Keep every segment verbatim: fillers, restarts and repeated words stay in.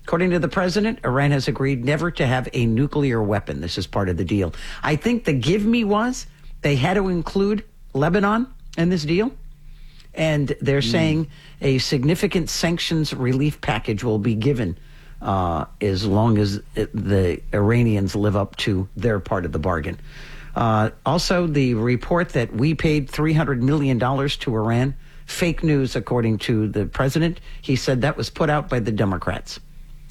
According to the president, Iran has agreed never to have a nuclear weapon. This is part of the deal. I think the give me was they had to include Lebanon in this deal. And they're mm. saying a significant sanctions relief package will be given uh, as long as it, the Iranians live up to their part of the bargain. Uh, also, the report that we paid three hundred million dollars to Iran, fake news, according to the president. He said that was put out by the Democrats.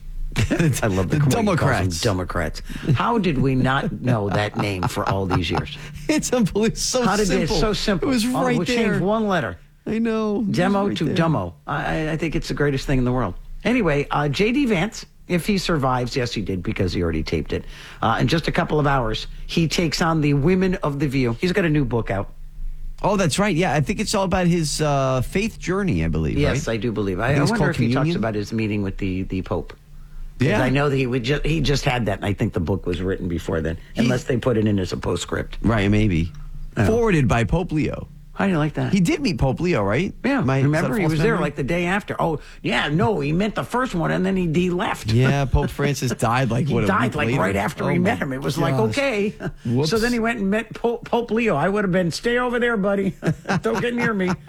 I love the, the Democrats. Democrats. How did we not know that name for all these years? It's unbelievable. So How did simple. It, it's so simple. It was oh, right we there. Changed one letter. I know. Demo right to there. Dumbo. I, I think it's the greatest thing in the world. Anyway, uh, J D. Vance, if he survives, yes, he did because he already taped it. Uh, in just a couple of hours, he takes on the Women of the View. He's got a new book out. Oh, that's right. Yeah, I think it's all about his uh, faith journey, I believe. Yes, right? I do believe. I, I, I wonder if Communion? he talks about his meeting with the, the Pope. Yeah, I know that he would just he just had that, and I think the book was written before then, he, unless they put it in as a postscript. Right, maybe. Oh. Forwarded by Pope Leo. How do you like that? He did meet Pope Leo, right? Yeah. My, Remember, he was memory? there like the day after. Oh, yeah, no, he meant the first one, and then he, he left. Yeah, Pope Francis died like, he what, a died week like later. right after oh he met him. It was gosh. like, okay. Whoops. So then he went and met Pope, Pope Leo. I would have been, stay over there, buddy. Don't get near me.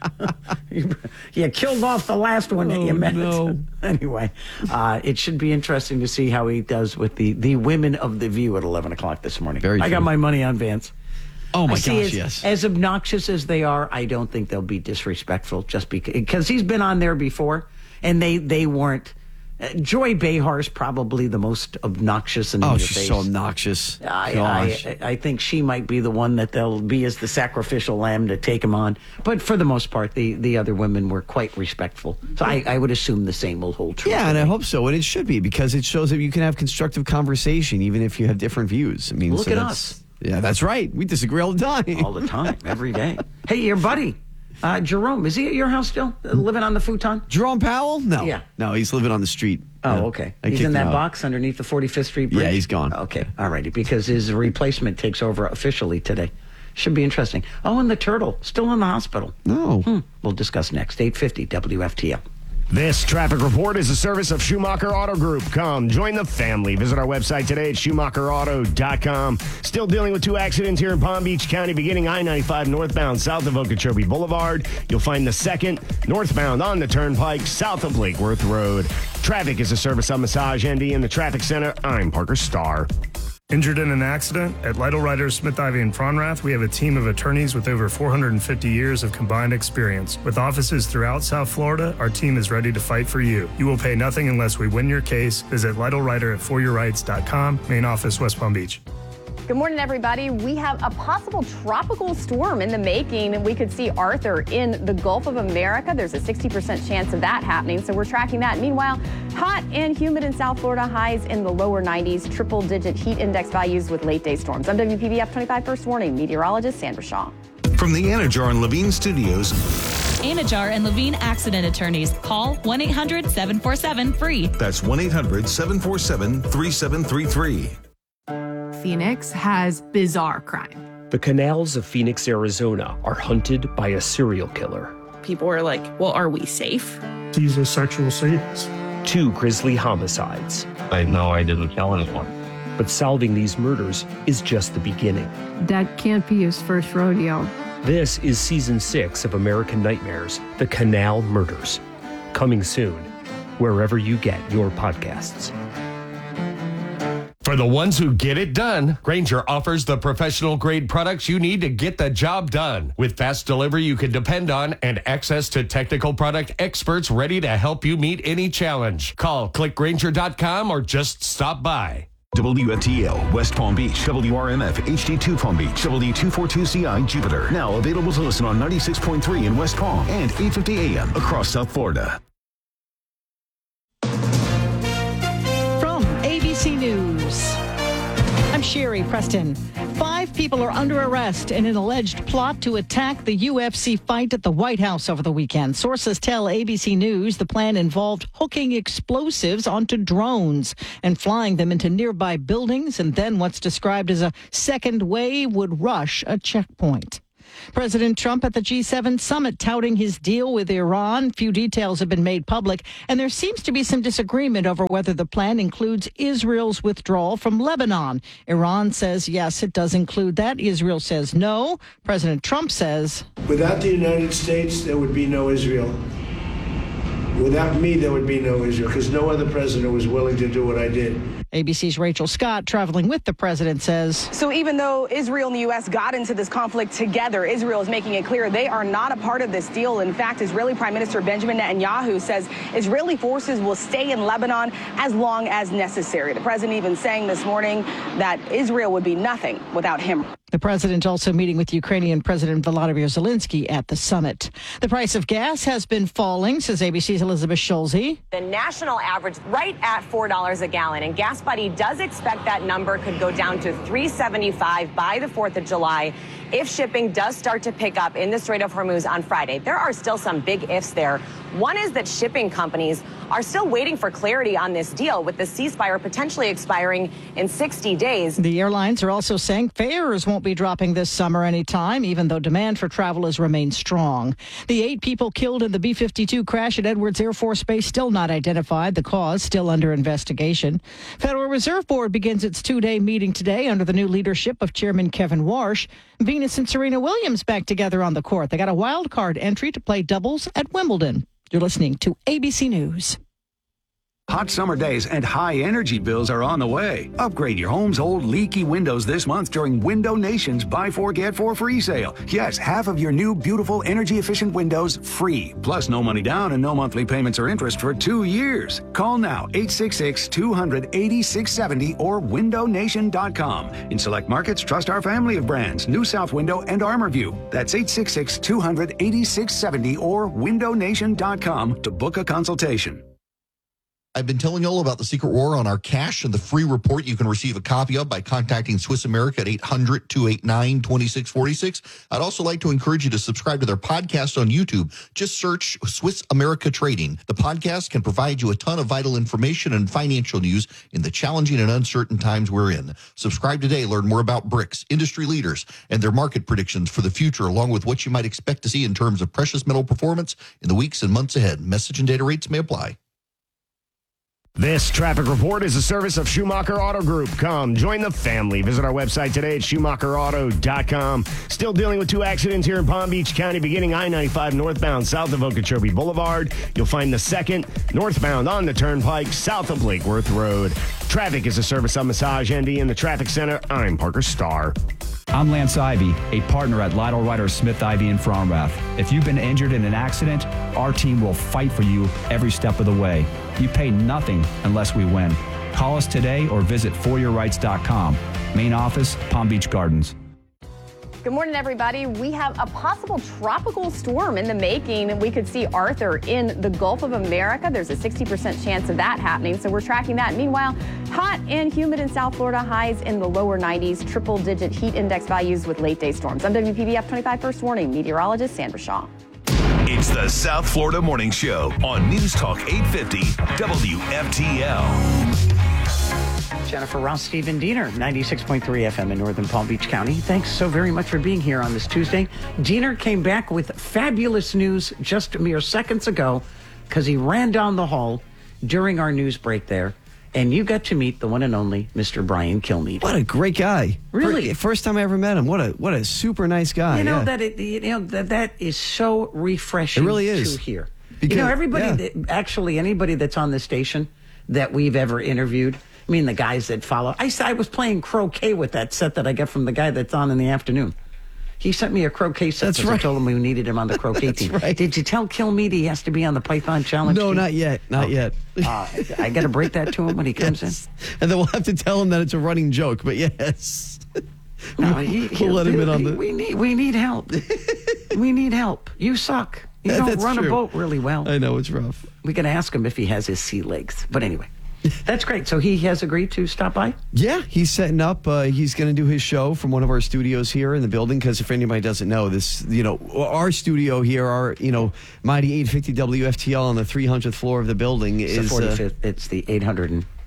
You killed off the last one that oh, you met. No. Anyway, uh, it should be interesting to see how he does with the, the Women of the View at eleven o'clock this morning. Very I true. got my money on Vance. Oh, my I see gosh, as, yes. As obnoxious as they are, I don't think they'll be disrespectful just because, because he's been on there before, and they, they weren't. Uh, Joy Behar's probably the most obnoxious in Oh, the she's face. so obnoxious. I, Gosh. I, I think she might be the one that they'll be as the sacrificial lamb to take him on. But for the most part, the, the other women were quite respectful. So I, I would assume the same will hold true. Yeah, and me. I hope so. And it should be, because it shows that you can have constructive conversation even if you have different views. I mean, Look so at that's- us. Yeah, that's right. We disagree all the time. All the time, every day. Hey, your buddy, uh, Jerome, is he at your house still, uh, living on the futon? Jerome Powell? No. Yeah. No, he's living on the street. Oh, No. okay. I He's kicked in that him out. box underneath the forty-fifth Street Bridge? Yeah, he's gone. Okay, all righty, because his replacement takes over officially today. Should be interesting. Oh, and the turtle, still in the hospital. No. Hmm. We'll discuss next, eight fifty W F T L. This traffic report is a service of Schumacher Auto Group. Come, join the family. Visit our website today at schumacher auto dot com. Still dealing with two accidents here in Palm Beach County, beginning I ninety-five northbound south of Okeechobee Boulevard. You'll find the second northbound on the Turnpike south of Lake Worth Road. Traffic is a service of Massage N D in the traffic center. I'm Parker Starr. Injured in an accident? At Lytle Writers, Smith, Ivy, and Fronrath, we have a team of attorneys with over four hundred fifty years of combined experience. With offices throughout South Florida, our team is ready to fight for you. You will pay nothing unless we win your case. Visit Lytle Writer at for your rights dot com, main office, West Palm Beach. Good morning, everybody. We have a possible tropical storm in the making. We could see Arthur in the Gulf of America. There's a sixty percent chance of that happening, so we're tracking that. Meanwhile, hot and humid in South Florida, highs in the lower nineties, triple-digit heat index values with late-day storms. I'm W P B F twenty-five First Warning meteorologist Sandra Shaw. From the Anajar and Levine Studios. Anajar and Levine Accident Attorneys. Call one eight hundred seven four seven free. That's one eight hundred seven four seven three seven three three. Phoenix has bizarre crime. The canals of Phoenix, Arizona are hunted by a serial killer. People are like, well, are we safe? He's a sexual sadist. Two grisly homicides. I know I didn't kill anyone. But solving these murders is just the beginning. That can't be his first rodeo. This is season six of American Nightmares, The Canal Murders. Coming soon, wherever you get your podcasts. For the ones who get it done, Grainger offers the professional-grade products you need to get the job done. With fast delivery you can depend on and access to technical product experts ready to help you meet any challenge. Call click grainger dot com or just stop by. W F T L, West Palm Beach, W R M F, H D two Palm Beach, W two forty-two C I, Jupiter. Now available to listen on ninety-six point three in West Palm and eight fifty A M across South Florida. From A B C News, I'm Sherry Preston. Five people are under arrest in an alleged plot to attack the U F C fight at the White House over the weekend. Sources tell A B C News the plan involved hooking explosives onto drones and flying them into nearby buildings, and then what's described as a second wave would rush a checkpoint. President Trump at the G seven summit touting his deal with Iran. Few details have been made public, and there seems to be some disagreement over whether the plan includes Israel's withdrawal from Lebanon. Iran says yes, it does include that. Israel says no. President Trump says, without the United States, there would be no Israel. Without me, there would be no Israel, because no other president was willing to do what I did. A B C's Rachel Scott, traveling with the president, says, so even though Israel and the U S got into this conflict together, Israel is making it clear they are not a part of this deal. In fact, Israeli Prime Minister Benjamin Netanyahu says Israeli forces will stay in Lebanon as long as necessary. The president even saying this morning that Israel would be nothing without him. The president also meeting with Ukrainian President Volodymyr Zelensky at the summit. The price of gas has been falling, says A B C's Elizabeth Schulze. The national average right at four dollars a gallon, and Gas Buddy does expect that number could go down to three seventy-five by the fourth of July if shipping does start to pick up in the Strait of Hormuz on Friday. There are still some big ifs there. One is that shipping companies are still waiting for clarity on this deal, with the ceasefire potentially expiring in sixty days. The airlines are also saying fares won't be dropping this summer anytime, even though demand for travel has remained strong. The eight people killed in the B fifty-two crash at Edwards Air Force Base still not identified. The cause still under investigation. Federal Reserve Board begins its two-day meeting today under the new leadership of Chairman Kevin Warsh. Venus and Serena Williams back together on the court. They got a wild card entry to play doubles at Wimbledon. You're listening to A B C News. Hot summer days and high energy bills are on the way. Upgrade your home's old leaky windows this month during Window Nation's Buy Four, Get Four free sale. Yes, half of your new, beautiful, energy-efficient windows free. Plus, no money down and no monthly payments or interest for two years. Call now, eight six six, two hundred, eighty-six seventy or window nation dot com. In select markets, trust our family of brands, New South Window and ArmorView. That's eight six six, two hundred, eighty-six seventy or window nation dot com to book a consultation. I've been telling you all about the secret war on our cash and the free report you can receive a copy of by contacting Swiss America at eight hundred, two eight nine, two six four six. I'd also like to encourage you to subscribe to their podcast on YouTube. Just search Swiss America Trading. The podcast can provide you a ton of vital information and financial news in the challenging and uncertain times we're in. Subscribe today. Learn more about BRICS, industry leaders, and their market predictions for the future, along with what you might expect to see in terms of precious metal performance in the weeks and months ahead. Message and data rates may apply. This traffic report is a service of Schumacher Auto Group. Come, join the family. Visit our website today at schumacher auto dot com. Still dealing with two accidents here in Palm Beach County, beginning I ninety-five northbound south of Okeechobee Boulevard. You'll find the second northbound on the Turnpike south of Lake Worth Road. Traffic is a service of Massage N D in the Traffic Center. I'm Parker Starr. I'm Lance Ivy, a partner at Lytle Ryder Smith Ivy in Fromrath. If you've been injured in an accident, our team will fight for you every step of the way. You pay nothing unless we win. Call us today or visit for your rights dot com. Main office, Palm Beach Gardens. Good morning, everybody. We have a possible tropical storm in the making. We could see Arthur in the Gulf of America. There's a sixty percent chance of that happening, so we're tracking that. Meanwhile, hot and humid in South Florida, highs in the lower nineties, triple-digit heat index values with late-day storms. I'm W P B F twenty-five First Warning meteorologist Sandra Shaw. It's the South Florida Morning Show on News Talk eight fifty W F T L. Jennifer Ross, Stephen Diener, ninety-six point three F M in Northern Palm Beach County. Thanks so very much for being here on this Tuesday. Diener came back with fabulous news just mere seconds ago because he ran down the hall during our news break there, and you got to meet the one and only Mister Brian Kilmeade. What a great guy. Really? First time I ever met him. What a what a super nice guy. You know, yeah. that it, you know that that is so refreshing it really is. to hear. Because, you know, everybody, yeah. that, actually, anybody that's on the station that we've ever interviewed, I mean, the guys that follow. I, I was playing croquet with that set that I got from the guy that's on in the afternoon. He sent me a croquet set because right. I told him we needed him on the croquet team. Right. Did you tell Kilmeade he has to be on the Python Challenge No, team? not yet. Not okay. yet. uh, I got to break that to him when he comes yes. in. And then we'll have to tell him that it's a running joke, but yes. No, he, we'll let him in on the... We need, we need help. We need help. You suck. You Yeah, don't that's run true. a boat really well. I know, it's rough. We can ask him if he has his sea legs. But anyway, that's great. So he has agreed to stop by? Yeah, he's setting up. Uh, he's going to do his show from one of our studios here in the building. Because if anybody doesn't know, this, you know, our studio here, our, you know, mighty eight fifty W F T L on the three hundredth floor of the building It's is the forty-fifth. Uh, it's the eight hundred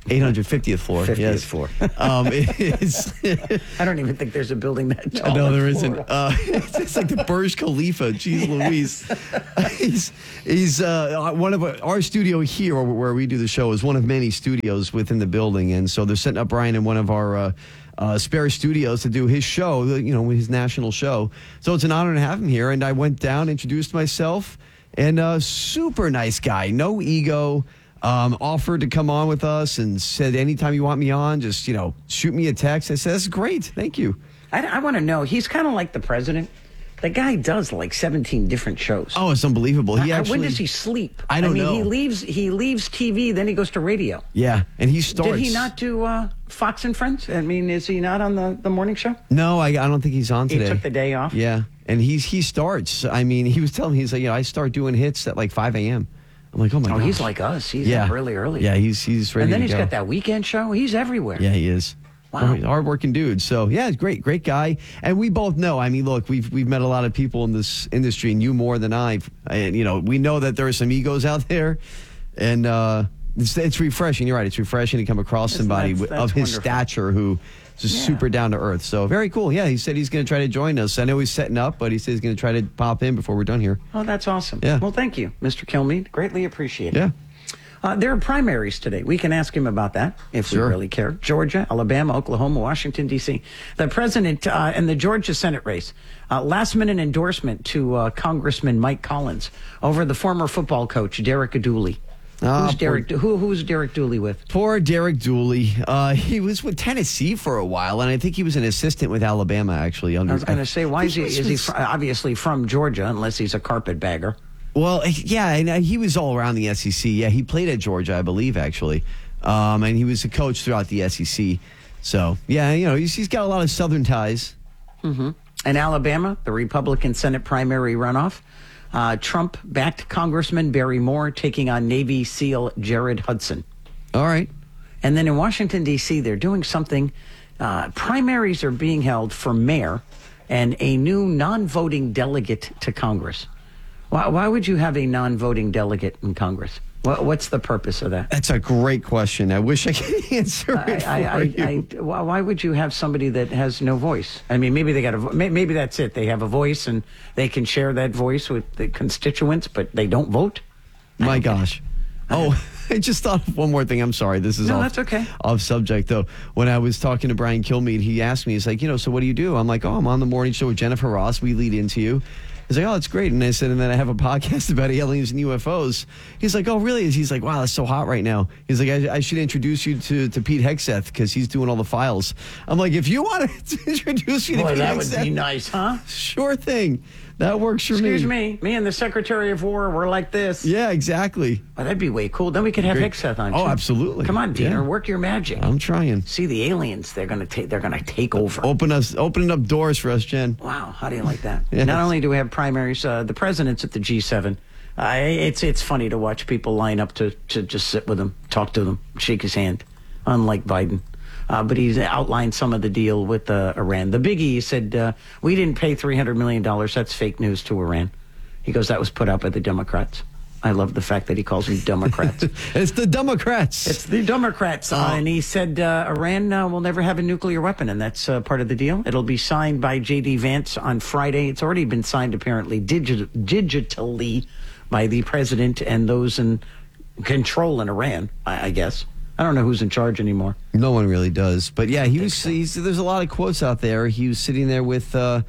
eight hundred fiftieth floor. fiftieth yes. floor. Um, it's, I don't even think there's a building that tall. no, there on isn't. floor. Uh, it's, it's like the Burj Khalifa. Jeez Louise. he's he's uh, one of our studio here where we do the show is one of many studios within the building. And so they're setting up Brian in one of our uh, uh, spare studios to do his show, you know, his national show. So it's an honor to have him here. And I went down, introduced myself, and uh, super nice guy, no ego. Um, offered to come on with us and said, anytime you want me on, just, you know, shoot me a text. I said, that's great. Thank you. I, I want to know. He's kind of like the president. The guy does like seventeen different shows. Oh, it's unbelievable. He I, actually, when does he sleep? I don't I mean, know. He leaves, he leaves T V, then he goes to radio. Yeah, and he starts. Did he not do uh, Fox and Friends? I mean, is he not on the, the morning show? No, I, I don't think he's on He today. took the day off? Yeah, and he's he starts. I mean, he was telling me, he's like, you know, I start doing hits at like five a.m. I'm like, oh my Oh, gosh. he's like us. He's Yeah. up really early. Yeah, he's he's ready And then to he's go. got that weekend show. He's everywhere. Yeah, he is. Wow. Hardworking dude. So yeah, it's great, great guy. And we both know. I mean, look, we've we've met a lot of people in this industry, and you more than I. And you know, we know that there are some egos out there, and uh, it's, it's refreshing. You're right. It's refreshing to come across That's- somebody that's- wi- of that's his wonderful. stature who is just Yeah. super down to earth. So very cool. Yeah, he said he's going to try to join us. I know he's setting up, but he says he's going to try to pop in before we're done here. Oh, that's awesome. Yeah. Well, thank you, Mister Kilmeade. Greatly appreciate it. Yeah. Uh, there are primaries today. We can ask him about that if Sure. we really care. Georgia, Alabama, Oklahoma, Washington, D C The president uh, in the Georgia Senate race, uh, last minute endorsement to uh, Congressman Mike Collins over the former football coach, Derek Dooley. Ah, who's, poor- Derek, who, who's Derek Dooley with? Poor Derek Dooley. Uh, he was with Tennessee for a while, and I think he was an assistant with Alabama, actually. Under, I was going to say, why is he, think is he was- fr- obviously from Georgia, unless he's a carpetbagger? Well, yeah, and uh, he was all around the S E C. Yeah, he played at Georgia, I believe, actually. Um, and he was a coach throughout the S E C. So, yeah, you know, he's, he's got a lot of Southern ties. Mm-hmm. In Alabama, the Republican Senate primary runoff, uh, Trump-backed Congressman Barry Moore taking on Navy SEAL Jared Hudson. All right. And then in Washington, D C, they're doing something. Uh, primaries are being held for mayor and a new non-voting delegate to Congress. Why, why would you have a non-voting delegate in Congress? What, what's the purpose of that? That's a great question. I wish I could answer it I, I, for I, you. I, why why would you have somebody that has no voice? I mean, maybe they got a, vo- may- maybe that's it. They have a voice and they can share that voice with the constituents, but they don't vote. My gosh. Oh, I just thought of one more thing. I'm sorry. This is No, off, that's okay. off subject, though. When I was talking to Brian Kilmeade, he asked me, he's like, you know, so what do you do? I'm like, oh, I'm on the morning show with Jennifer Ross. We lead into you. He's like, oh, that's great. And I said, and then I have a podcast about aliens and U F Os. He's like, oh, really? He's like, wow, that's so hot right now. He's like, I, I should introduce you to, to Pete Hegseth because he's doing all the files. I'm like, if you want to introduce me to Boy, Pete that Hegseth, would be nice, huh? Sure thing. That works for Excuse me. me, me and the Secretary of War, we're like this. Yeah, exactly. Oh, that'd be way cool. Then we could have Great. Hegseth on. Oh, too. absolutely. Come on, Diener, Yeah. work your magic. I'm trying. See the aliens. They're gonna take. They're gonna take over. Open us, opening up doors for us, Jen. Wow, how do you like that? Yes. Not only do we have primaries, uh, the president's at the G seven. Uh, it's it's funny to watch people line up to, to just sit with him, talk to them, shake his hand, unlike Biden. Uh, but he's outlined some of the deal with uh, Iran. The biggie, he said, uh, we didn't pay three hundred million dollars. That's fake news to Iran. He goes, that was put out by the Democrats. I love the fact that he calls them Democrats. It's the Democrats. It's the Democrats. Uh, and he said uh, Iran uh, will never have a nuclear weapon, and that's uh, part of the deal. It'll be signed by J D. Vance on Friday. It's already been signed, apparently, digi- digitally by the president and those in control in Iran, I, I guess. I don't know who's in charge anymore. No one really does. But yeah, he was. So. He's, there's a lot of quotes out there. He was sitting there with uh,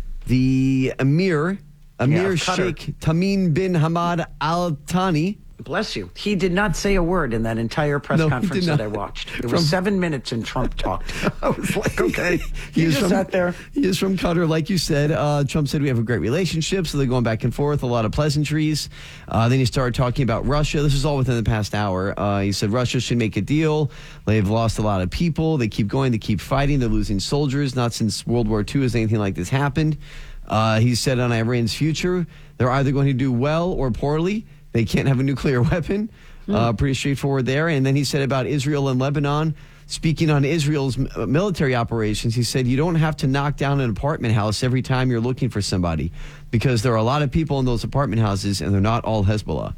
the Emir, Emir Yeah, of Qatar. Sheikh Tamim bin Hamad Al Thani. Bless you. He did not say a word in that entire press No, he conference did that I not. watched. It From- was seven minutes and Trump talked. I was like, okay. He He is just from, sat there. He is from Qatar, like you said. Uh, Trump said we have a great relationship, so they're going back and forth, a lot of pleasantries. Uh, then he started talking about Russia. This is all within the past hour. Uh, he said Russia should make a deal. They've lost a lot of people. They keep going. They keep fighting. They're losing soldiers. Not since World War Two has anything like this happened. Uh, he said on Iran's future, they're either going to do well or poorly. They can't have a nuclear weapon. Uh, pretty straightforward there. And then he said about Israel and Lebanon, speaking on Israel's m- military operations, he said you don't have to knock down an apartment house every time you're looking for somebody because there are a lot of people in those apartment houses and they're not all Hezbollah.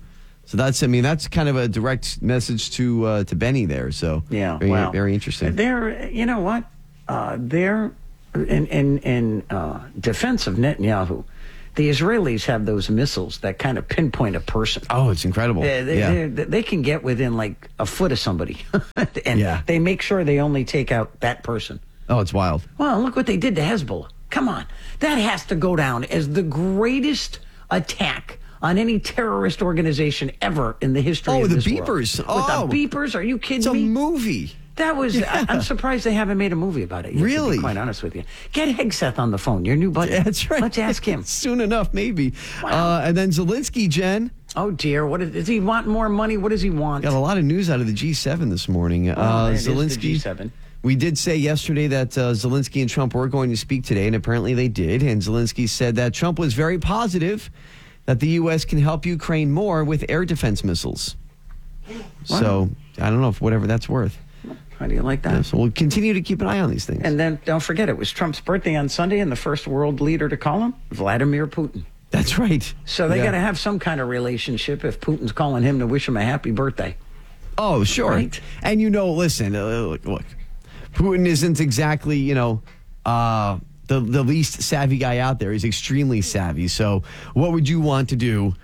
So that's, I mean, that's kind of a direct message to uh, to Benny there. So Yeah, very, wow. very interesting. They're, you know what? Uh, they're in in, in uh, defense of Netanyahu. The Israelis have those missiles that kind of pinpoint a person. Oh, it's incredible. They, they, yeah. they, they can get within like a foot of somebody, and Yeah. they make sure they only take out that person. Oh, it's wild. Well, look what they did to Hezbollah. Come on, that has to go down as the greatest attack on any terrorist organization ever in the history Oh, of the this beepers. world. Oh. With the beepers? Are you kidding It's a me? movie. That was, Yeah. I, I'm surprised they haven't made a movie about it yet, Really? to be quite honest with you. Get Hegseth on the phone, your new buddy. That's right. Let's ask him. Soon enough, maybe. Uh, and then Zelensky, Jen. Oh, dear. What is, does he want more money? What does he want? Got a lot of news out of the G seven this morning. Oh, uh, it is the Zelensky. G seven. We did say yesterday that uh, Zelensky and Trump were going to speak today, and apparently they did. And Zelensky said that Trump was very positive that the U S can help Ukraine more with air defense missiles. Wow. So I don't know if whatever that's worth. How do you like that? Yeah, so we'll continue to keep an eye on these things. And then don't forget, it was Trump's birthday on Sunday, and the first world leader to call him, Vladimir Putin. That's right. So they Yeah. got to have some kind of relationship if Putin's calling him to wish him a happy birthday. Oh, sure. Right. And you know, listen, uh, look, look, Putin isn't exactly, you know, uh, the, the least savvy guy out there. He's extremely savvy. So what would you want to do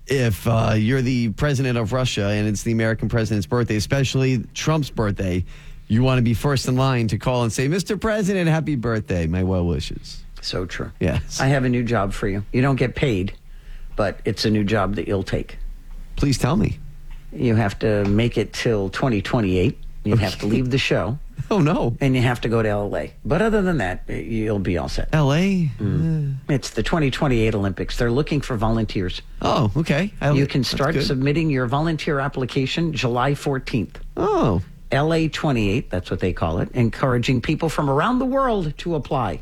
if uh, you're the president of Russia and it's the American president's birthday, especially Trump's birthday? You want to be first in line to call and say, Mister President, happy birthday. My well wishes. So true. Yes. I have a new job for you. You don't get paid, but it's a new job that you'll take. Please tell me. You have to make it till twenty twenty-eight. You Okay. have to leave the show. Oh, no. And you have to go to L A. But other than that, you'll be all set. L A? Mm. It's the twenty twenty-eight Olympics. They're looking for volunteers. Oh, okay. I, You can start that's good. submitting your volunteer application July fourteenth. Oh. L A twenty-eight, that's what they call it, encouraging people from around the world to apply.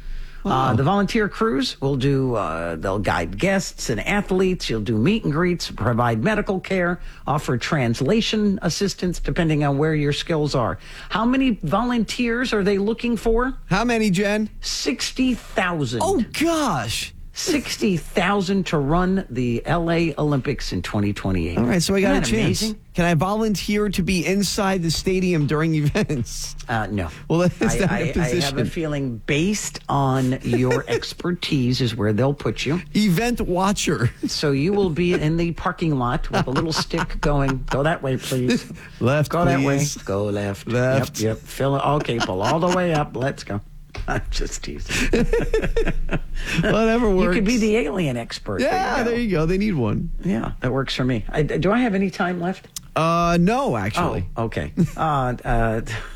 Uh, the volunteer crews will do, uh, they'll guide guests and athletes. You'll do meet and greets, provide medical care, offer translation assistance depending on where your skills are. How many volunteers are they looking for? How many, Jen? sixty thousand. Oh, gosh. sixty thousand to run the L A Olympics in twenty twenty-eight. All right, so I got Isn't a that chance. amazing? Can I volunteer to be inside the stadium during events? Uh, no. Well, is I, that I, a I position? have a feeling based on your expertise is where they'll put you. Event watcher. So you will be in the parking lot with a little stick going, go that way, please. Left, Go that way. please. Go left. Left. Yep, yep. Fill it. Okay, pull all the way up. Let's go. I'm just teasing. Whatever works. You could be the alien expert. Yeah, there you go. They need one. Yeah, that works for me. I, do I have any time left? Uh, no, actually. Oh, okay. uh, uh,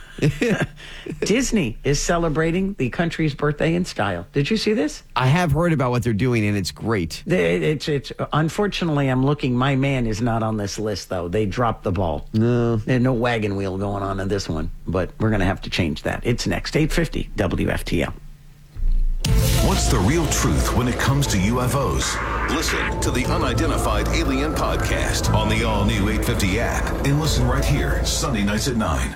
Disney is celebrating the country's birthday in style. Did you see this? I have heard about what they're doing, and it's great. They- It's it's. Unfortunately, I'm looking. My man is not on this list, though. They dropped the ball. No, There's no wagon wheel going on in this one, but we're going to have to change that. It's next, eight fifty W F T L. What's the real truth when it comes to U F Os? Listen to the Unidentified Alien Podcast on the all-new eight fifty app and listen right here, Sunday nights at nine.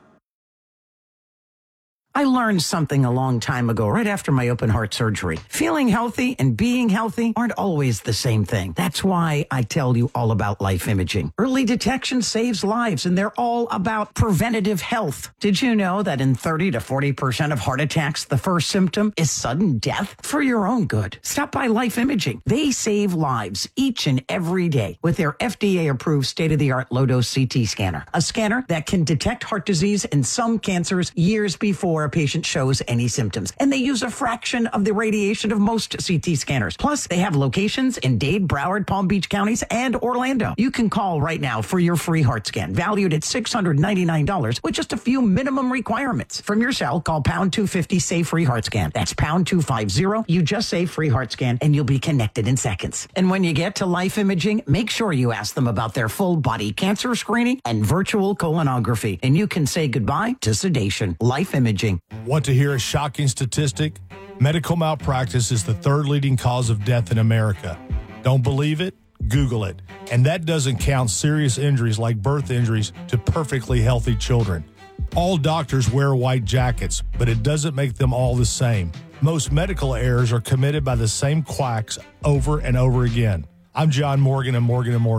I learned something a long time ago, right after my open heart surgery. Feeling healthy and being healthy aren't always the same thing. That's why I tell you all about Life Imaging. Early detection saves lives, and they're all about preventative health. Did you know that in thirty to forty percent of heart attacks, the first symptom is sudden death? For your own good, stop by Life Imaging. They save lives each and every day with their F D A-approved state-of-the-art low-dose C T scanner, a scanner that can detect heart disease and some cancers years before a patient shows any symptoms. And they use a fraction of the radiation of most C T scanners. Plus, they have locations in Dade, Broward, Palm Beach counties, and Orlando. You can call right now for your free heart scan, valued at six hundred ninety-nine dollars with just a few minimum requirements. From your cell, call pound two fifty, say free heart scan. That's pound two fifty. You just say free heart scan, and you'll be connected in seconds. And when you get to Life Imaging, make sure you ask them about their full body cancer screening and virtual colonography. And you can say goodbye to sedation. Life Imaging. Want to hear a shocking statistic? Medical malpractice is the third leading cause of death in America. Don't believe it? Google it. And that doesn't count serious injuries like birth injuries to perfectly healthy children. All doctors wear white jackets, but it doesn't make them all the same. Most medical errors are committed by the same quacks over and over again. I'm John Morgan of Morgan and Morgan.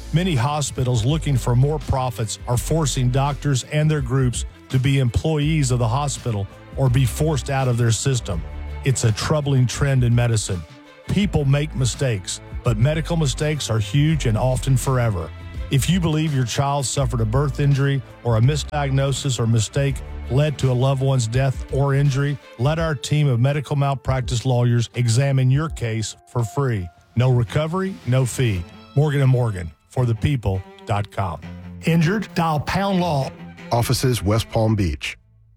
Many hospitals looking for more profits are forcing doctors and their groups to be employees of the hospital or be forced out of their system. It's a troubling trend in medicine. People make mistakes, but medical mistakes are huge and often forever. If you believe your child suffered a birth injury or a misdiagnosis or mistake led to a loved one's death or injury, let our team of medical malpractice lawyers examine your case for free. No recovery, no fee. Morgan and Morgan, for the people dot com. Injured? Dial pound law. Offices West Palm Beach.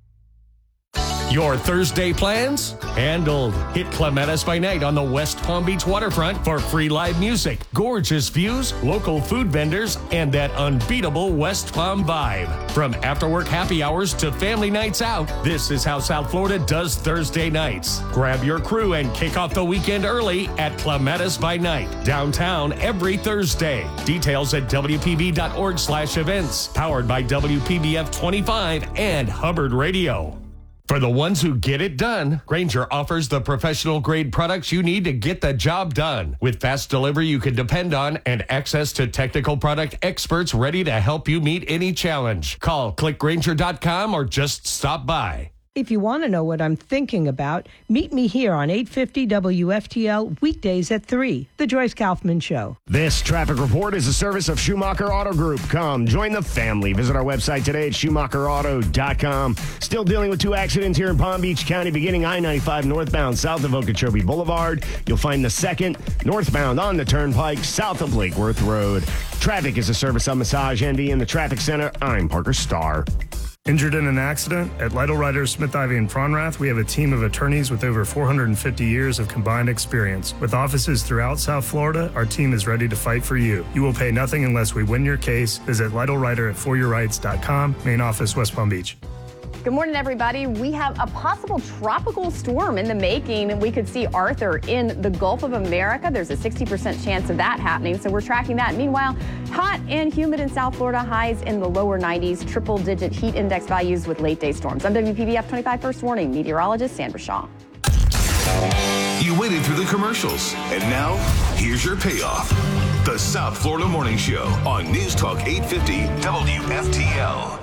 Your Thursday plans? Handled. Hit Clematis by Night on the West Palm Beach waterfront for free live music, gorgeous views, local food vendors, and that unbeatable West Palm vibe. From after-work happy hours to family nights out, this is how South Florida does Thursday nights. Grab your crew and kick off the weekend early at Clematis by Night, downtown every Thursday. Details at W P B dot org slash events. Powered by W P B F twenty-five and Hubbard Radio. For the ones who get it done, Grainger offers the professional-grade products you need to get the job done. With fast delivery you can depend on and access to technical product experts ready to help you meet any challenge. Call click grainger dot com or just stop by. If you want to know what I'm thinking about, meet me here on eight fifty W F T L weekdays at three, The Joyce Kaufman Show. This traffic report is a service of Schumacher Auto Group. Come, join the family. Visit our website today at schumacher auto dot com. Still dealing with two accidents here in Palm Beach County, beginning I ninety-five northbound south of Okeechobee Boulevard. You'll find the second northbound on the Turnpike south of Lake Worth Road. Traffic is a service of Massage Envy in the Traffic Center. I'm Parker Starr. Injured in an accident? At Lytle Writers, Smith Ivy and Fronrath, we have a team of attorneys with over four hundred fifty years of combined experience. With offices throughout South Florida, our team is ready to fight for you. You will pay nothing unless we win your case. Visit Lytle Writer at for your rights dot com. Main office, West Palm Beach. Good morning, everybody. We have a possible tropical storm in the making. We could see Arthur in the Gulf of America. There's a sixty percent chance of that happening, so we're tracking that. Meanwhile, hot and humid in South Florida, highs in the lower nineties, triple-digit heat index values with late-day storms. I'm W P B F twenty-five First Warning meteorologist Sandra Shaw. You waited through the commercials, and now here's your payoff. The South Florida Morning Show on News Talk eight fifty W F T L.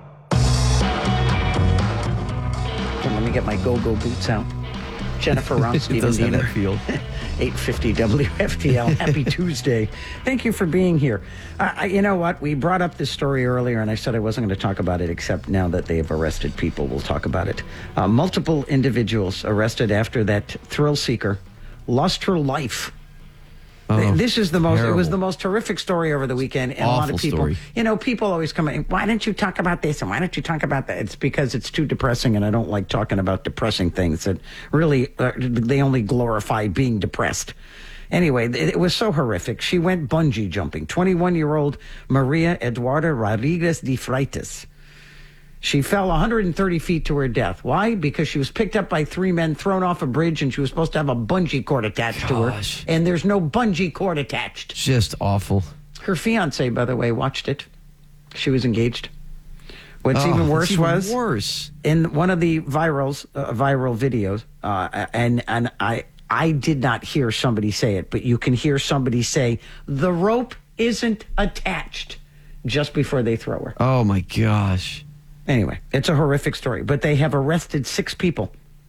Let me get my go-go boots out. Jennifer Round, Stephen Diener. Field. eight fifty W F T L. Happy Tuesday. Thank you for being here. Uh, you know what? We brought up this story earlier, and I said I wasn't going to talk about it, except now that they have arrested people, we'll talk about it. Uh, multiple individuals arrested after that thrill seeker lost her life. Oh, this is the most, terrible. it was the most horrific story over the weekend. And Awful a lot of people, story. you know, people always come in, why don't you talk about this and why don't you talk about that? It's because it's too depressing, and I don't like talking about depressing things that really, uh, they only glorify being depressed. Anyway, it, it was so horrific. She went bungee jumping. twenty-one-year-old Maria Eduarda Rodriguez de Freitas. She fell one hundred thirty feet to her death. Why? Because she was picked up by three men, thrown off a bridge, and she was supposed to have a bungee cord attached Gosh. to her. And there's no bungee cord attached. Just awful. Her fiance, by the way, watched it. She was engaged. What's Oh, even worse that's even was worse. in one of the virals, uh, viral videos, uh, and and I I did not hear somebody say it, but you can hear somebody say the rope isn't attached just before they throw her. Oh my gosh. Anyway, it's a horrific story, but they have arrested six people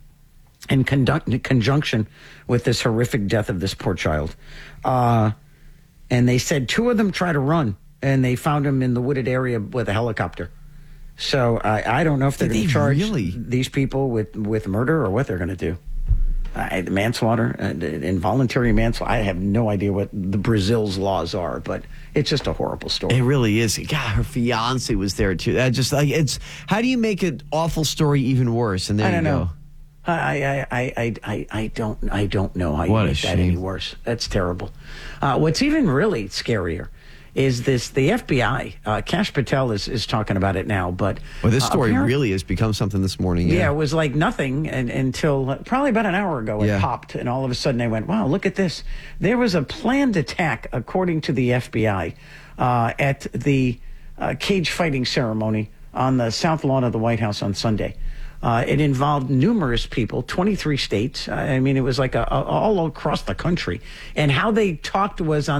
in conduct, in conjunction with this horrific death of this poor child. Uh, and they said two of them tried to run, and they found him in the wooded area with a helicopter. So I, I don't know if they're Did going they to charge really? these people with, with murder or what they're going to do. Uh, manslaughter, uh, involuntary manslaughter. I have no idea what the Brazil's laws are, but it's just a horrible story. It really is. God, her fiance was there too. That just like it's. How do you make an awful story even worse? And there I don't you know. go. I, I, I, I, I, I don't I don't know how you What a make that shame. any worse. That's terrible. Uh, what's even really scarier is this: the F B I. Uh, Kash Patel is, is talking about it now, but Well, this uh, story apparent- really has become something this morning. Yeah, Yeah. it was like nothing and, until uh, probably about an hour ago it Yeah. popped, and all of a sudden they went, wow, look at this. There was a planned attack, according to the F B I, uh, at the uh, cage fighting ceremony on the south lawn of the White House on Sunday. Uh, it involved numerous people, twenty-three states. I mean, it was like a, a, all across the country. And how they talked was on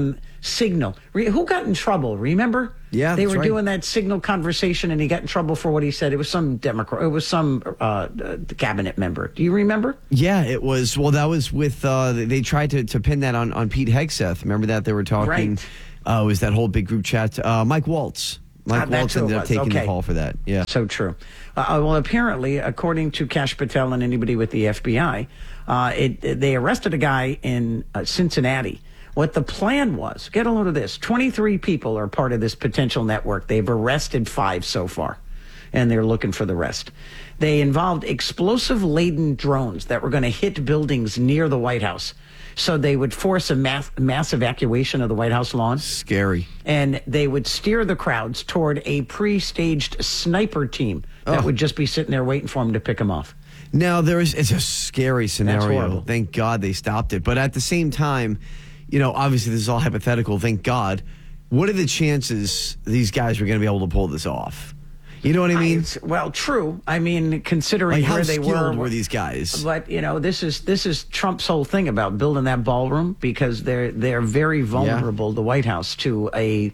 Signal. Re- who got in trouble? Remember? Yeah, they that's were right. doing that Signal conversation, and he got in trouble for what he said. It was some Democrat. It was some uh, uh, cabinet member. Do you remember? Yeah, it was. Well, that was with. Uh, they tried to, to pin that on, on Pete Hegseth. Remember that they were talking. Right. Uh, it was that whole big group chat. Uh, Mike Waltz. Mike Ah, that's Waltz who it ended up was. taking Okay. the call for that. Yeah. So true. Uh, well, apparently, according to Kash Patel and anybody with the F B I, uh, it, it- they arrested a guy in uh, Cincinnati. What the plan was, get a load of this, twenty-three people are part of this potential network. They've arrested five so far, and they're looking for the rest. They involved explosive-laden drones that were going to hit buildings near the White House. So they would force a mass, mass evacuation of the White House lawn. Scary. And they would steer the crowds toward a pre-staged sniper team that Oh. would just be sitting there waiting for them to pick them off. Now, there is, it's a scary scenario. horrible. Thank God they stopped it. But at the same time, you know, obviously this is all hypothetical. Thank God. What are the chances these guys are going to be able to pull this off? You know what I mean? I- well, true. I mean, considering Like, how where they skilled were, were these guys? But you know, this is this is Trump's whole thing about building that ballroom because they're they're very vulnerable, the White House, to a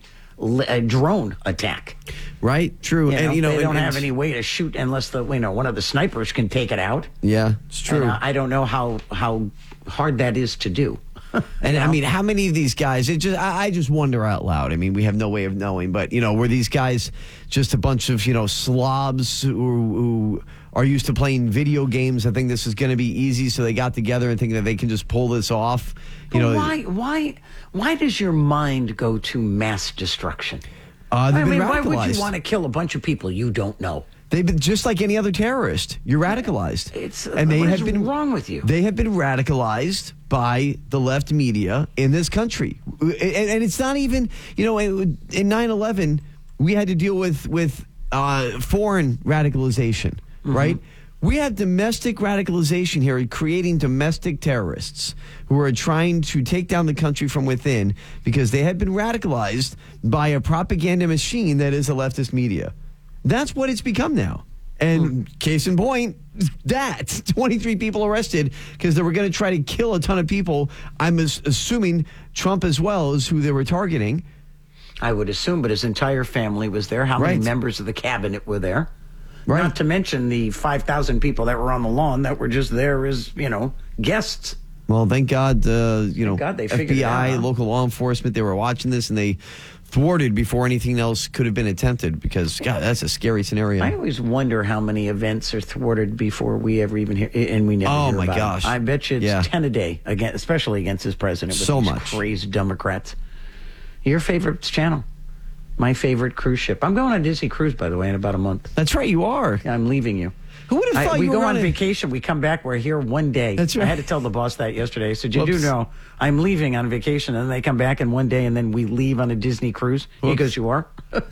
a drone attack. Right? True. You and know, you know, they and- don't and- have any way to shoot unless the you know one of the snipers can take it out. Yeah, it's true. And, uh, I don't know how how hard that is to do. And I mean, how many of these guys? It just, I, I just wonder out loud. I mean, we have no way of knowing, but you know, were these guys just a bunch of you know slobs who, who are used to playing video games and think this is going to be easy, so they got together and think that they can just pull this off? You But know, why why why does your mind go to mass destruction? Uh, they've I been mean, why would radicalized. you want to kill a bunch of people you don't know? They've been just like any other terrorist. You're radicalized. It's and they what have is been wrong with you? They have been radicalized by the left media in this country, and, and it's not even you know in nine eleven we had to deal with with uh, foreign radicalization, Mm-hmm. right? We have domestic radicalization here, creating domestic terrorists who are trying to take down the country from within because they have been radicalized by a propaganda machine that is the leftist media. That's what it's become now. And case in point, that twenty-three people arrested because they were going to try to kill a ton of people. I'm as- assuming Trump as well is who they were targeting. I would assume, but his entire family was there. How Right. many members of the cabinet were there? Right. Not to mention the five thousand people that were on the lawn that were just there as, you know, guests. Well, thank God, uh, you know, God they F figured B it I, out. local law enforcement, they were watching this and they thwarted before anything else could have been attempted because, God, that's a scary scenario. I always wonder how many events are thwarted before we ever even hear, and we never Oh, hear my about gosh. it. I bet you it's Yeah. ten a day, again, especially against his president. With So these much. crazy Democrats. Your favorite channel? My favorite cruise ship. I'm going on a Disney cruise, by the way, in about a month. That's right, you are. I'm leaving you. Who would have I- thought we you go were on on a- vacation. We come back. We're here one day. That's I right. had to tell the boss that yesterday. I said, "You do Whoops. know I'm leaving on vacation." And then they come back in one day, and then we leave on a Disney cruise. He Whoops. goes, "You are?"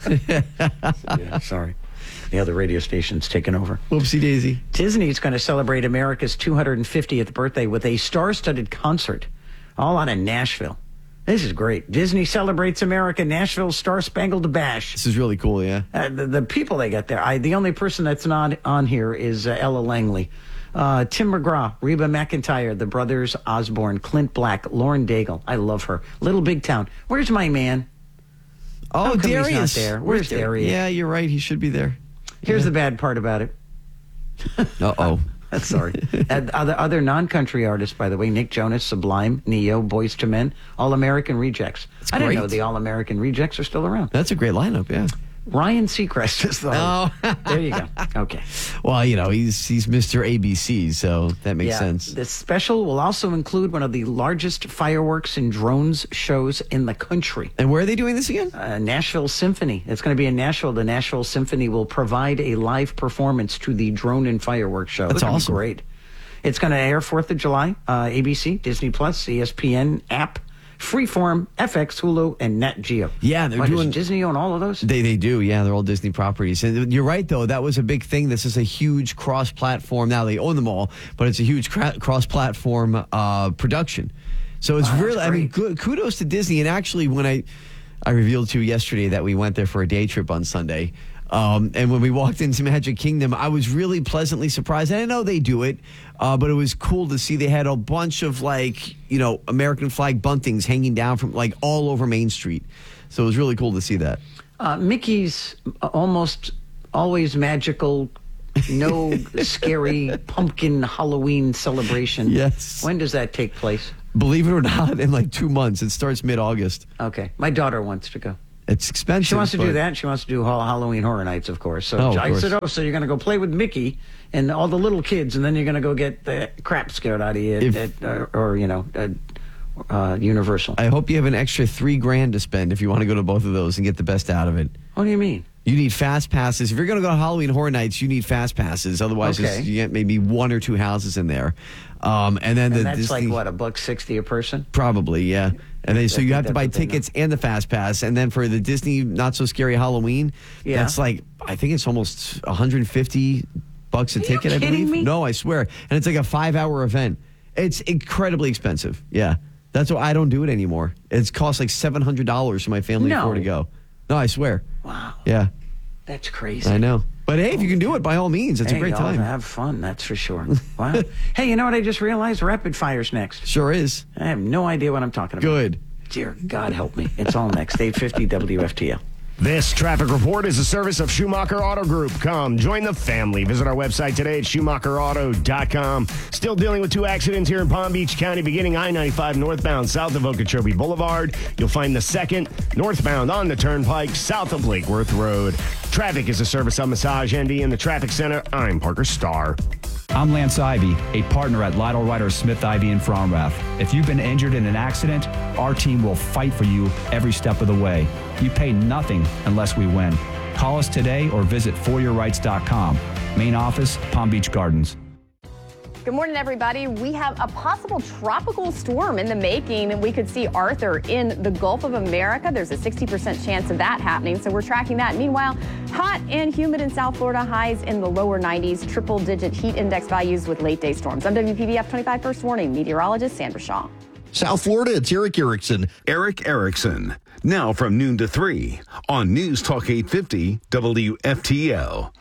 Yeah, sorry. The other radio station's taken over. Whoopsie daisy. Disney's going to celebrate America's two hundred fiftieth birthday with a star-studded concert, all out of Nashville. This is great. Disney celebrates America, Nashville's Star-Spangled Bash. This is really cool, yeah. Uh, the, the people they got there. I, the only person that's not on here is uh, Ella Langley. Uh, Tim McGraw, Reba McEntire, the brothers Osborne, Clint Black, Lauren Daigle. I love her. Little Big Town. Where's my man? Oh, How come he's not Darius. there? Where's Dar- Darius? Yeah, you're right. He should be there. Here's the bad part about it. Uh-oh. Sorry. And other other non-country artists, by the way, Nick Jonas, Sublime, Neo, Boyz two Men, All American Rejects. That's I didn't great. know the All American Rejects are still around. That's a great lineup, yeah. Ryan Seacrest is the host. Oh. There you go. Okay. Well, you know, he's he's Mister A B C, so that makes Yeah. sense. This special will also include one of the largest fireworks and drones shows in the country. And where are they doing this again? Uh, Nashville Symphony. It's going to be in Nashville. The Nashville Symphony will provide a live performance to the drone and fireworks show. That's It's gonna be awesome. Great. It's going to air fourth of July, uh, A B C, Disney Plus, E S P N app, Freeform, F X, Hulu, and Nat Geo. Yeah, they're What, does doing- Disney own all of those? They they do, yeah. They're all Disney properties. And you're right, though. That was a big thing. This is a huge cross-platform. Now they own them all, but it's a huge cra- cross-platform uh, production. So it's Wow, that's really, I mean, great. good, kudos to Disney. And actually, when I I revealed to you yesterday that we went there for a day trip on Sunday, Um, and when we walked into Magic Kingdom, I was really pleasantly surprised. And I know they do it, uh, but it was cool to see they had a bunch of, like, you know, American flag buntings hanging down from, like, all over Main Street. So it was really cool to see that. Uh, Mickey's almost always magical, no scary pumpkin Halloween celebration. Yes. When does that take place? Believe it or not, in like two months. It starts mid-August. Okay. My daughter wants to go. It's expensive. She wants to but... do that. She wants to do Halloween Horror Nights, of course. So oh, of I course. said, oh, so you're going to go play with Mickey and all the little kids, and then you're going to go get the crap scared out of you If... at, or, or, you know, at, uh, Universal. I hope you have an extra three grand to spend if you want to go to both of those and get the best out of it. What do you mean? You need fast passes. If you're going to go to Halloween Horror Nights, you need fast passes. Otherwise, Okay. you get maybe one or two houses in there. Um, and then And the that's Disney, like, what, a buck sixty a person? Probably, yeah. And then, so I you think have to that's buy what they tickets and the fast pass. And then for the Disney Not So Scary Halloween, Yeah. that's like, I think it's almost one hundred fifty bucks a ticket, I kidding believe. me? No, I swear. And it's like a five hour event. It's incredibly expensive. Yeah. That's why I don't do it anymore. It's cost like seven hundred dollars for my family No. of four to go. No, I swear. Wow. Yeah. That's crazy. I know. But hey, if you can do it, by all means, it's Hey, a great I'll time. have fun, that's for sure. Wow. Hey, you know what I just realized? Rapid Fire's next. Sure is. I have no idea what I'm talking about. Good. Dear God, help me. It's all next. eight fifty W F T L. This traffic report is a service of Schumacher Auto Group. Come, join the family. Visit our website today at Schumacher Auto dot com. Still dealing with two accidents here in Palm Beach County, beginning I ninety-five northbound south of Okeechobee Boulevard. You'll find the second northbound on the Turnpike south of Lake Worth Road. Traffic is a service of Massage N D in the Traffic Center. I'm Parker Starr. I'm Lance Ivy, a partner at Lytle Ryder Smith Ivy in Fromrath. If you've been injured in an accident, our team will fight for you every step of the way. You pay nothing unless we win. Call us today or visit for your rights dot com. Main office, Palm Beach Gardens. Good morning, everybody. We have a possible tropical storm in the making. We could see Arthur in the Gulf of America. There's a sixty percent chance of that happening, so we're tracking that. Meanwhile, hot and humid in South Florida, highs in the lower nineties, triple-digit heat index values with late-day storms. I'm W P B F twenty-five First Warning meteorologist Sandra Shaw. South Florida, it's Eric Erickson. Eric Erickson. Now from noon to three on News Talk eight fifty W F T L.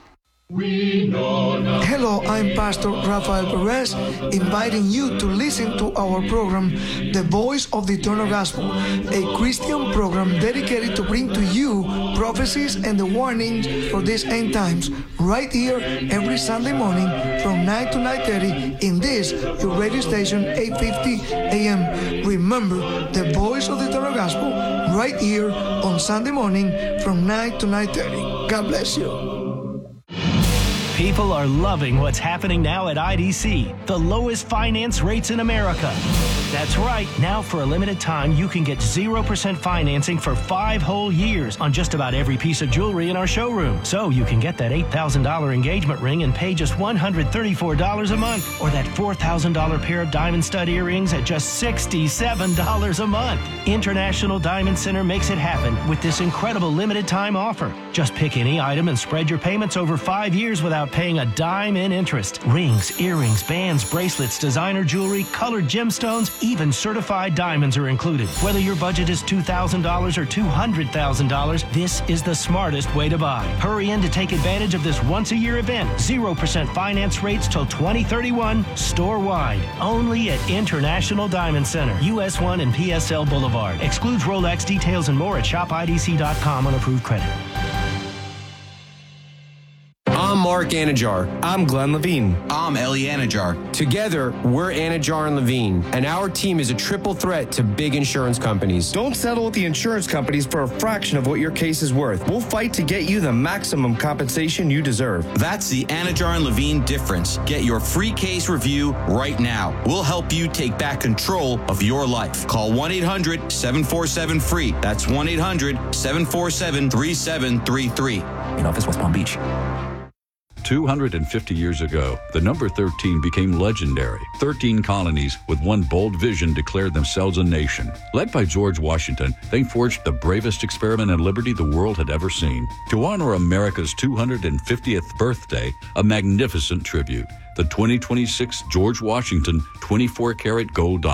Hello, I'm Pastor Rafael Perez, inviting you to listen to our program, The Voice of the Eternal Gospel, a Christian program dedicated to bring to you prophecies and the warnings for these end times, right here every Sunday morning from nine to nine thirty in this, your radio station, eight fifty A M. Remember, The Voice of the Eternal Gospel, right here on Sunday morning from nine to nine thirty. God bless you. People are loving what's happening now at I D C, the lowest finance rates in America. That's right. Now, for a limited time, you can get zero percent financing for five whole years on just about every piece of jewelry in our showroom. So you can get that eight thousand dollars engagement ring and pay just one hundred thirty-four dollars a month, or that four thousand dollars pair of diamond stud earrings at just sixty-seven dollars a month. International Diamond Center makes it happen with this incredible limited time offer. Just pick any item and spread your payments over five years without paying a dime in interest. Rings, earrings, bands, bracelets, designer jewelry, colored gemstones, even certified diamonds are included. Whether your budget is two thousand dollars or two hundred thousand dollars, this is the smartest way to buy. Hurry in to take advantage of this once-a-year event. zero percent finance rates till twenty thirty-one, store-wide. Only at International Diamond Center, U S one and P S L Boulevard. Excludes Rolex. Details and more at shop I D C dot com on approved credit. I'm Mark Anajar. I'm Glenn Levine. I'm Ellie Anajar. Together, we're Anajar and Levine, and our team is a triple threat to big insurance companies. Don't settle with the insurance companies for a fraction of what your case is worth. We'll fight to get you the maximum compensation you deserve. That's the Anajar and Levine difference. Get your free case review right now. We'll help you take back control of your life. Call one eight hundred seven four seven free. That's one eight hundred seven four seven three seven three three. In office, West Palm Beach. two hundred fifty years ago, the number thirteen became legendary. thirteen colonies with one bold vision declared themselves a nation. Led by George Washington, they forged the bravest experiment in liberty the world had ever seen. To honor America's two hundred fiftieth birthday, a magnificent tribute. The twenty twenty-six George Washington twenty-four karat gold dollar.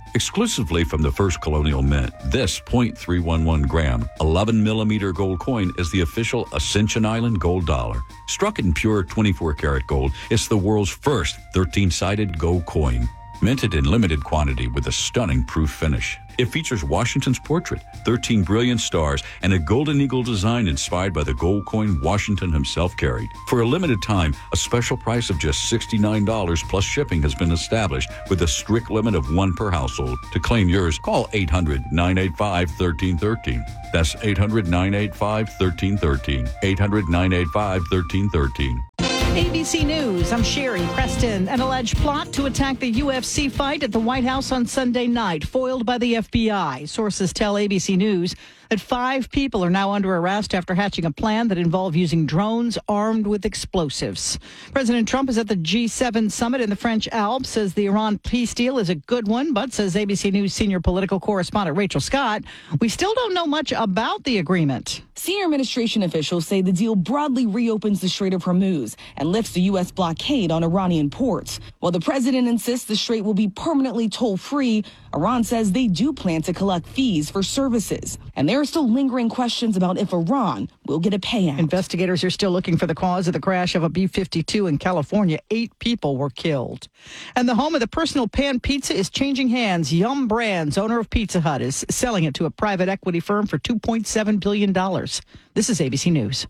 Exclusively from the First Colonial Mint, this zero point three one one gram, eleven millimeter gold coin is the official Ascension Island gold dollar. Struck in pure twenty-four karat gold, it's the world's first thirteen-sided gold coin. Minted in limited quantity with a stunning proof finish. It features Washington's portrait, thirteen brilliant stars, and a golden eagle design inspired by the gold coin Washington himself carried. For a limited time, a special price of just sixty-nine dollars plus shipping has been established with a strict limit of one per household. To claim yours, call eight hundred, nine eight five, one three one three. That's eight hundred, nine eight five, one three one three. eight hundred, nine eight five, one three one three. A B C News, I'm Sherry Preston. An alleged plot to attack the U F C fight at the White House on Sunday night, foiled by the F B I. Sources tell A B C News that five people are now under arrest after hatching a plan that involved using drones armed with explosives. President Trump is at the G seven summit in the French Alps, says the Iran peace deal is a good one, but says A B C News senior political correspondent Rachel Scott, we still don't know much about the agreement. Senior administration officials say the deal broadly reopens the Strait of Hormuz and lifts the U S blockade on Iranian ports. While the president insists the strait will be permanently toll-free, Iran says they do plan to collect fees for services. And there are still lingering questions about if Iran will get a payout. Investigators are still looking for the cause of the crash of a B fifty-two in California. Eight people were killed. And the home of the personal pan pizza is changing hands. Yum Brands, owner of Pizza Hut, is selling it to a private equity firm for two point seven billion dollars. This is A B C News.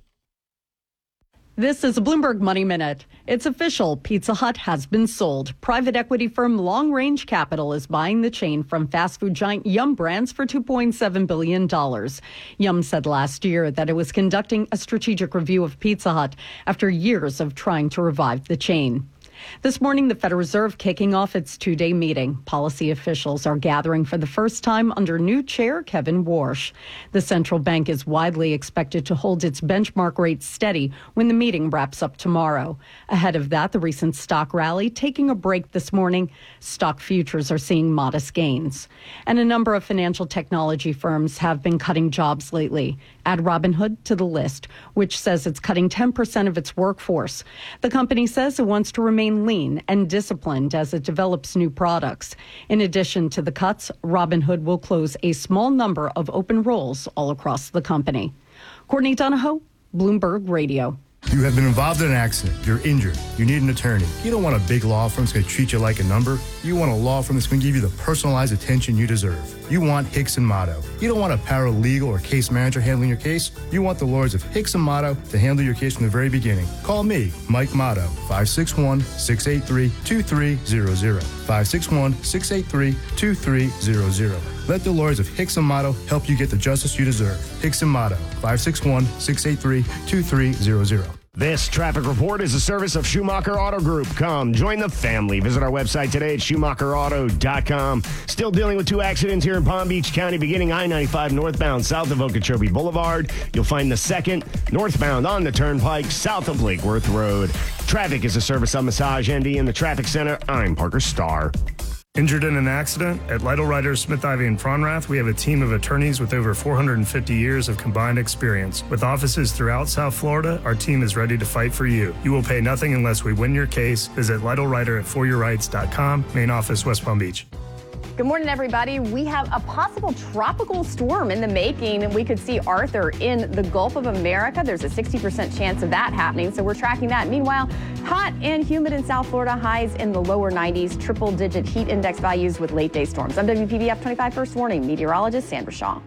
This is a Bloomberg Money Minute. It's official. Pizza Hut has been sold. Private equity firm Long Range Capital is buying the chain from fast food giant Yum Brands for two point seven billion dollars. Yum said last year that it was conducting a strategic review of Pizza Hut after years of trying to revive the chain. This morning, the Federal Reserve kicking off its two-day meeting. Policy officials are gathering for the first time under new chair Kevin Warsh. The central bank is widely expected to hold its benchmark rate steady when the meeting wraps up tomorrow. Ahead of that, the recent stock rally taking a break this morning. Stock futures are seeing modest gains. And a number of financial technology firms have been cutting jobs lately. Add Robinhood to the list, which says it's cutting ten percent of its workforce. The company says it wants to remain lean and disciplined as it develops new products. In addition to the cuts, Robinhood will close a small number of open roles all across the company. Courtney Donahoe, Bloomberg Radio. You have been involved in an accident. You're injured. You need an attorney. You don't want a big law firm that's going to treat you like a number. You want a law firm that's going to give you the personalized attention you deserve. You want Hicks and Motto. You don't want a paralegal or case manager handling your case. You want the lawyers of Hicks and Motto to handle your case from the very beginning. Call me, Mike Motto, five six one, six eight three, two three zero zero. five six one, six eight three, two three zero zero. Let the lawyers of Hicks and Motto help you get the justice you deserve. Hicks and Motto, five six one, six eight three, two three zero zero. This traffic report is a service of Schumacher Auto Group. Come, join the family. Visit our website today at Schumacher Auto dot com. Still dealing with two accidents here in Palm Beach County, beginning I ninety-five northbound south of Okeechobee Boulevard. You'll find the second northbound on the Turnpike south of Lake Worth Road. Traffic is a service of Massage N D in the Traffic Center. I'm Parker Starr. Injured in an accident? At Lytle Writers, Smith, Ivy, and Fronrath, we have a team of attorneys with over four hundred fifty years of combined experience. With offices throughout South Florida, our team is ready to fight for you. You will pay nothing unless we win your case. Visit Lytle Writer at for your rights dot com, main office, West Palm Beach. Good morning, everybody. We have a possible tropical storm in the making. We could see Arthur in the Gulf of America. There's a sixty percent chance of that happening, so we're tracking that. Meanwhile, hot and humid in South Florida, highs in the lower nineties, triple-digit heat index values with late-day storms. I'm W P B F twenty-five First Warning meteorologist Sandra Shaw.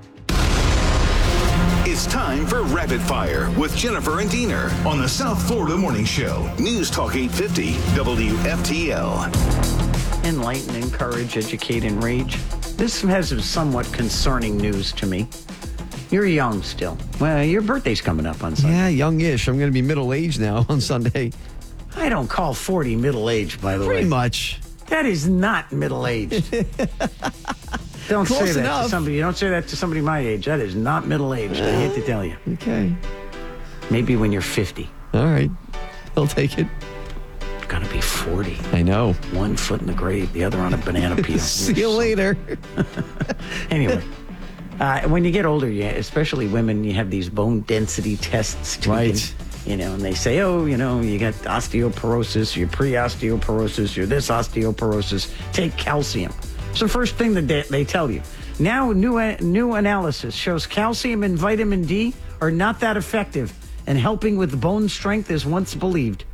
It's time for Rapid Fire with Jennifer and Diener on the South Florida Morning Show. News Talk eight fifty W F T L. Enlighten, encourage, educate, enrage. This has some somewhat concerning news to me. You're young still. Well, your birthday's coming up on Sunday. Yeah, youngish. I'm going to be middle-aged now on Sunday. I don't call forty middle-aged, by the Pretty way. Pretty much. That is not middle-aged. Don't Close say that enough. to somebody. Don't say that to somebody my age. That is not middle-aged. I hate to tell you. Okay. Maybe when you're fifty. All right. I'll take it. Gonna be forty. I know. One foot in the grave, the other on a banana peel. See you later. Anyway, uh, when you get older, you, especially women, you have these bone density tests taken, right? You know, and they say, oh, you know, you got osteoporosis, you're pre-osteoporosis, you're this osteoporosis. Take calcium. It's the first thing that they, they tell you. Now, new new analysis shows calcium and vitamin D are not that effective in helping with bone strength as once believed.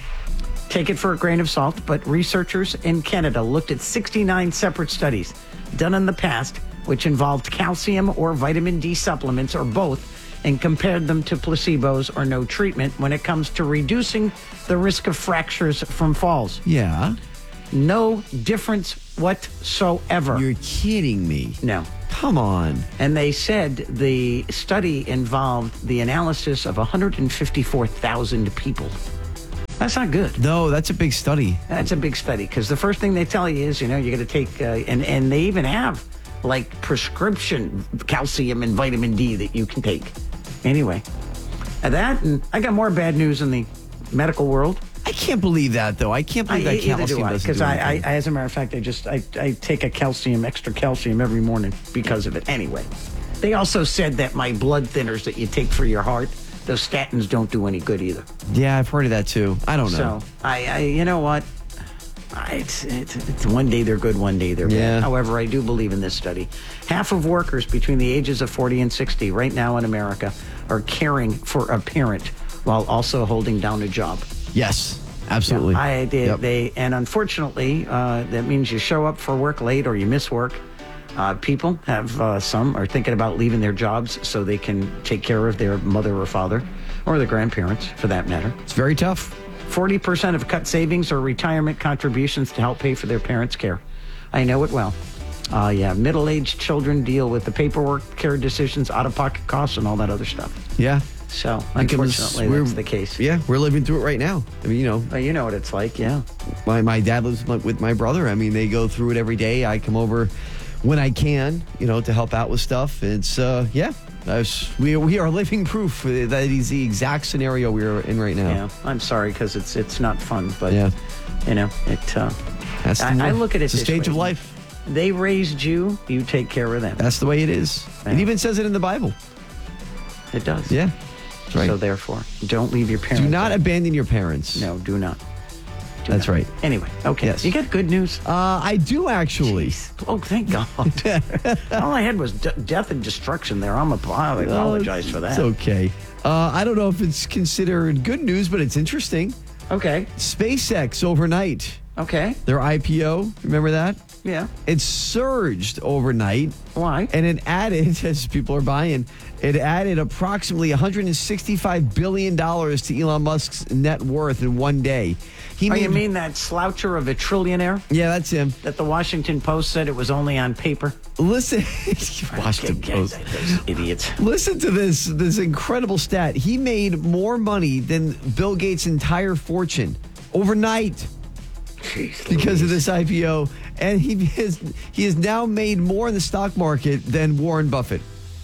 Take it for a grain of salt, but researchers in Canada looked at sixty-nine separate studies done in the past, which involved calcium or vitamin D supplements or both, and compared them to placebos or no treatment when it comes to reducing the risk of fractures from falls. Yeah. No difference whatsoever. You're kidding me. No. Come on. And they said the study involved the analysis of one hundred fifty-four thousand people. That's not good. No, that's a big study. That's a big study because the first thing they tell you is, you know, you're going to take, uh, and, and they even have like prescription calcium and vitamin D that you can take. Anyway, and that, and I got more bad news in the medical world. I can't believe that, though. I can't believe I, that calcium do I, doesn't Because do I, I, anything. as a matter of fact, I just, I, I take a calcium, extra calcium every morning because of it. Anyway, they also said that my blood thinners that you take for your heart, those statins don't do any good either. Yeah, I've heard of that, too. I don't know. So, I, I you know what? I, it's, it's, it's one day they're good, one day they're Yeah. bad. However, I do believe in this study. Half of workers between the ages of forty and sixty right now in America are caring for a parent while also holding down a job. Yes, absolutely. Yeah, I did. Yep. They and unfortunately, uh, that means you show up for work late or you miss work. Uh, people have uh, some are thinking about leaving their jobs so they can take care of their mother or father or their grandparents, for that matter. It's very tough. forty percent of cut savings or retirement contributions to help pay for their parents' care. I know it well. Uh, yeah, middle-aged children deal with the paperwork, care decisions, out-of-pocket costs, and all that other stuff. Yeah. So, Like it was- unfortunately, we're- that's the case. Yeah, we're living through it right now. I mean, you know. But you know what it's like, yeah. My, my dad lives with my brother. I mean, they go through it every day. I come over when I can, you know, to help out with stuff. It's, uh, yeah. I was, we, we are living proof that is the exact scenario we're in right now. Yeah, I'm sorry because it's it's not fun, but Yeah. you know it. Uh, That's the I, I life. look at it It's the this stage way. of life. They raised you, you take care of them. That's the way it is. It even says it in the Bible. It does. Yeah. That's right. So therefore, don't leave your parents. Do not out. abandon your parents. No, do not. Do That's not. right. Anyway, okay. Yes. You got good news. Uh, I do actually. Oh, thank God. All I had was de- death and destruction there. I'm a, I apologize for that. It's okay. Uh, I don't know if it's considered good news, but it's interesting. Okay. SpaceX overnight. Okay. Their I P O, remember that? Yeah. It surged overnight. Why? And it added, as people are buying, it added approximately one hundred sixty-five billion dollars to Elon Musk's net worth in one day. He oh, made, you mean that sloucher of a trillionaire? Yeah, that's him. That the Washington Post said it was only on paper? Listen, Washington Post. Those idiots. Listen to this this incredible stat. He made more money than Bill Gates' entire fortune overnight. Jeez because Louise. of this I P O, and he has he has now made more in the stock market than Warren Buffett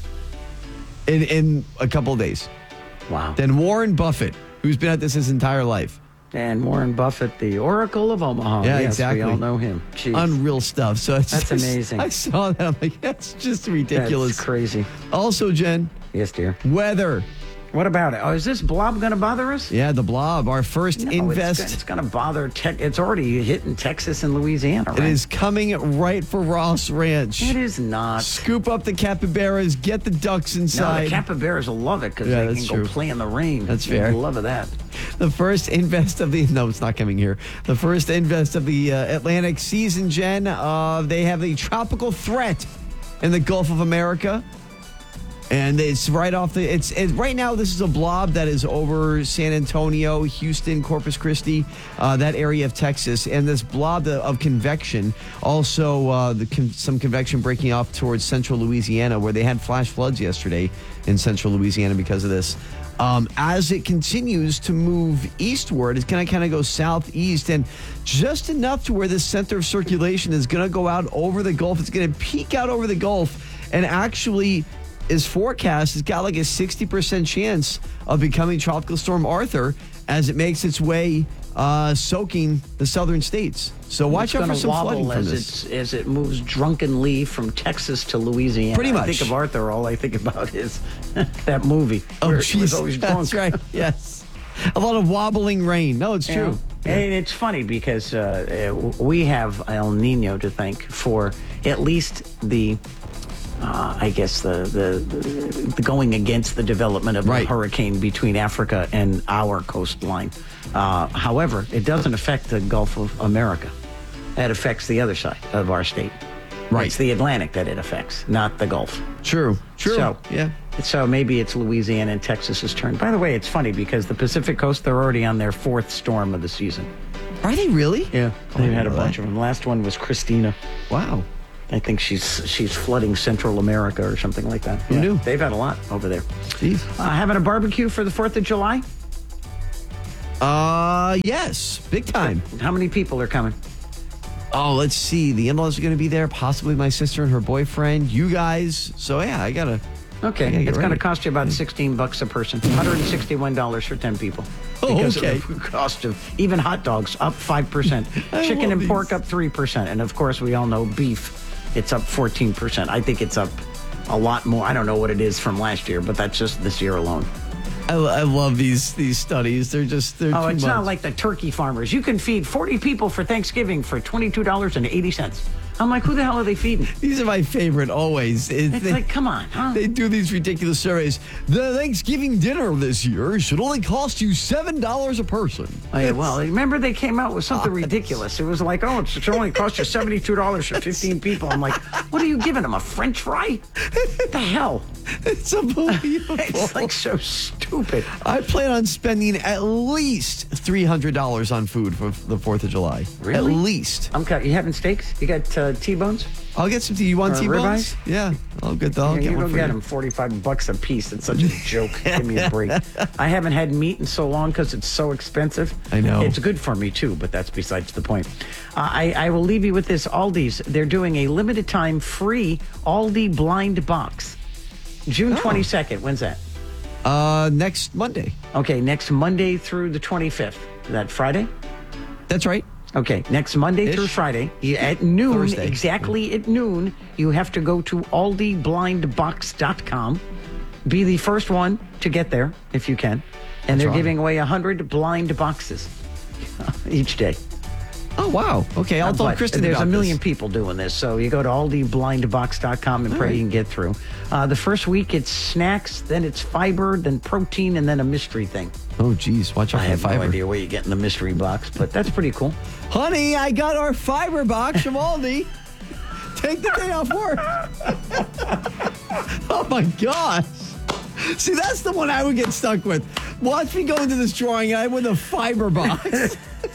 in in a couple of days. Wow. Than Warren Buffett, who's been at this his entire life. And Warren Buffett, the Oracle of Omaha. Yeah, yes, exactly. We all know him. Jeez. Unreal stuff. So it's That's just- amazing. I saw that. I'm like, that's just ridiculous. That's crazy. Also, Jen. Yes, dear. Weather. What about it? Oh, is this blob going to bother us? Yeah, the blob. Our first No, invest. It's, it's going to bother. Te- it's already hitting Texas and Louisiana, right? It is coming right for Ross Ranch. It is not. Scoop up the capybaras, get the ducks No, inside. the capybaras will love it because Yeah, they that's can true. go play in the rain. That's They fair. love of that. The first invest of the no, it's not coming here. The first invest of the uh, Atlantic season, Jen. Uh, they have a tropical threat in the Gulf of America, and it's right off the. It's, it's right now. This is a blob that is over San Antonio, Houston, Corpus Christi, uh, that area of Texas, and this blob of convection. Also, uh, the con- some convection breaking off towards central Louisiana, where they had flash floods yesterday in central Louisiana because of this. Um, as it continues to move eastward, it's going to kind of go southeast and just enough to where the center of circulation is going to go out over the Gulf. It's going to peek out over the Gulf and actually is forecast. It's got like a sixty percent chance of becoming Tropical Storm Arthur as it makes its way uh, soaking the southern states. So watch It's out for gonna some flooding wobble from as this. it's, as it moves drunkenly from Texas to Louisiana. Pretty I much. think of Arthur. All I think about is that movie. Oh, where he was jeez. always drunk. That's right. Yes. A lot of wobbling rain. No, it's Yeah. true. Yeah. And it's funny because uh, we have El Nino to thank for at least the, uh, I guess, the, the, the going against the development of Right. a hurricane between Africa and our coastline. Uh, however, it doesn't affect the Gulf of America. That affects the other side of our state. Right. It's the Atlantic that it affects, not the Gulf. True. True. So, yeah. So maybe it's Louisiana and Texas's turn. By the way, it's funny because the Pacific Coast, they're already on their fourth storm of the season. Are they really? Yeah. They've Oh, had a really? bunch of them. Last one was Christina. Wow. I think she's she's flooding Central America or something like that. Who knew? They've had a lot over there. Jeez. Uh, having a barbecue for the fourth of July? Uh, yes. Big time. How many people are coming? Oh, let's see. The in-laws are going to be there. Possibly my sister and her boyfriend. You guys. So, yeah, I got to... Okay, I gotta get it's going to ready. cost you about sixteen bucks a person. one hundred sixty-one dollars for ten people. Oh, because okay. of the cost of even hot dogs up five percent. I Chicken love and these. pork up three percent. And of course, we all know beef, it's up fourteen percent. I think it's up a lot more. I don't know what it is from last year, but that's just this year alone. I, I love these these studies. They're just, they're Oh, too it's much. not like the turkey farmers. You can feed forty people for Thanksgiving for twenty-two dollars and eighty cents. I'm like, who the hell are they feeding? These are my favorite always. It's, It's they, like, come on, huh? They do these ridiculous surveys. The Thanksgiving dinner this year should only cost you seven dollars a person. Oh, yeah, well, remember they came out with something ridiculous. It was like, oh, it should only cost you seventy-two dollars for fifteen people. I'm like, what are you giving them, a French fry? What the hell? It's unbelievable. It's like so stupid. I plan on spending at least three hundred dollars on food for the fourth of July. Really? At least. I'm cut. You having steaks? You got uh, T-bones? I'll get some. Do you want Or T-bones? ribeyes? Yeah, I'll get the. I'll Yeah, get you one go for get you. them forty-five bucks a piece. It's such a joke. Give me a break. I haven't had meat in so long because it's so expensive. I know. It's good for me too, but that's besides the point. Uh, I, I will leave you with this. Aldi's, they're doing a limited time free Aldi blind box. June twenty-second. When's that? Uh, next Monday. Okay, next Monday through the twenty-fifth. Is that Friday? That's right. Okay, next Monday Ish. through Friday you, at noon, Thursday. exactly at noon, you have to go to aldi blind box dot com. Be the first one to get there if you can. And That's they're right. giving away one hundred blind boxes each day. Oh wow. Okay, I'll Uh, tell but Kristen There's about a million this. people doing this, so you go to aldi blind box dot com and pray right. you can get through. Uh, the first week it's snacks, then it's fiber, then protein, and then a mystery thing. Oh geez, watch out I for the have no fiber. idea where you get in the mystery box, but that's pretty cool. Honey, I got our fiber box from Aldi. Take the day off work. Oh my gosh. See, that's the one I would get stuck with. Watch me go into this drawing I with a fiber box.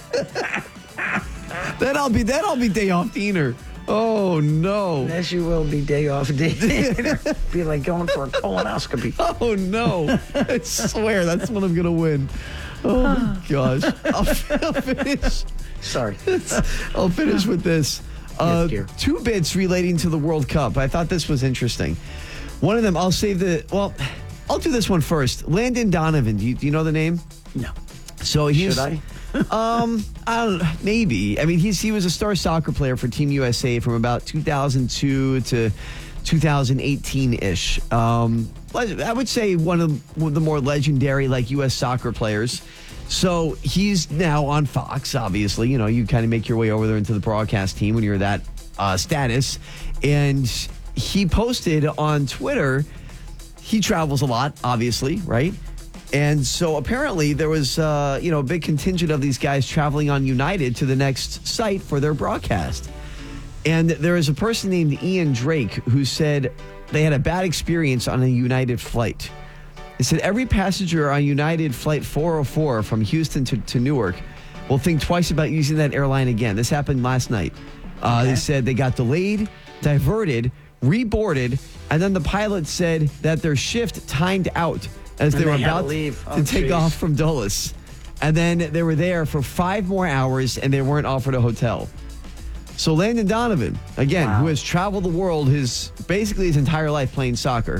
then I'll be then I'll be day off dinner. Oh no. As you will be day off dinner. Be like going for a colonoscopy. Oh no. I swear that's what I'm gonna win. Oh my gosh. I'll, I'll finish. Sorry. I'll finish with this. Uh, Yes, dear. two bits relating to the World Cup. I thought this was interesting. One of them, I'll save the. Well, I'll do this one first. Landon Donovan. Do you, do you know the name? No. So he's. Should I? um, I don't know. Maybe. I mean, he's he was a star soccer player for Team U S A from about two thousand two to two thousand eighteen ish. Um, I would say one of the more legendary like U S soccer players. So he's now on Fox, obviously. You know, you kind of make your way over there into the broadcast team when you're that uh, status. And he posted on Twitter, he travels a lot, obviously, right? And so apparently there was, uh, you know, a big contingent of these guys traveling on United to the next site for their broadcast. And there is a person named Ian Drake who said they had a bad experience on a United flight. They said every passenger on United Flight four oh four from Houston to, to Newark will think twice about using that airline again. This happened last night. Uh, Okay. They said they got delayed, diverted, reboarded, and then the pilot said that their shift timed out as And they were they had to about leave. to Oh, take geez. off from Dulles. And then they were there for five more hours and they weren't offered a hotel. So Landon Donovan, again, Wow. who has traveled the world his basically his entire life playing soccer,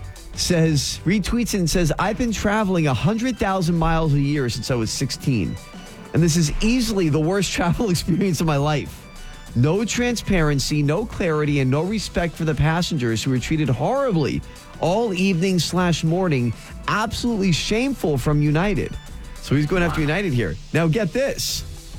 says, retweets it and says, I've been traveling one hundred thousand miles a year since I was sixteen. And this is easily the worst travel experience of my life. No transparency, no clarity, and no respect for the passengers who were treated horribly all evening slash morning. Absolutely shameful from United. So he's going after United here. Now get this.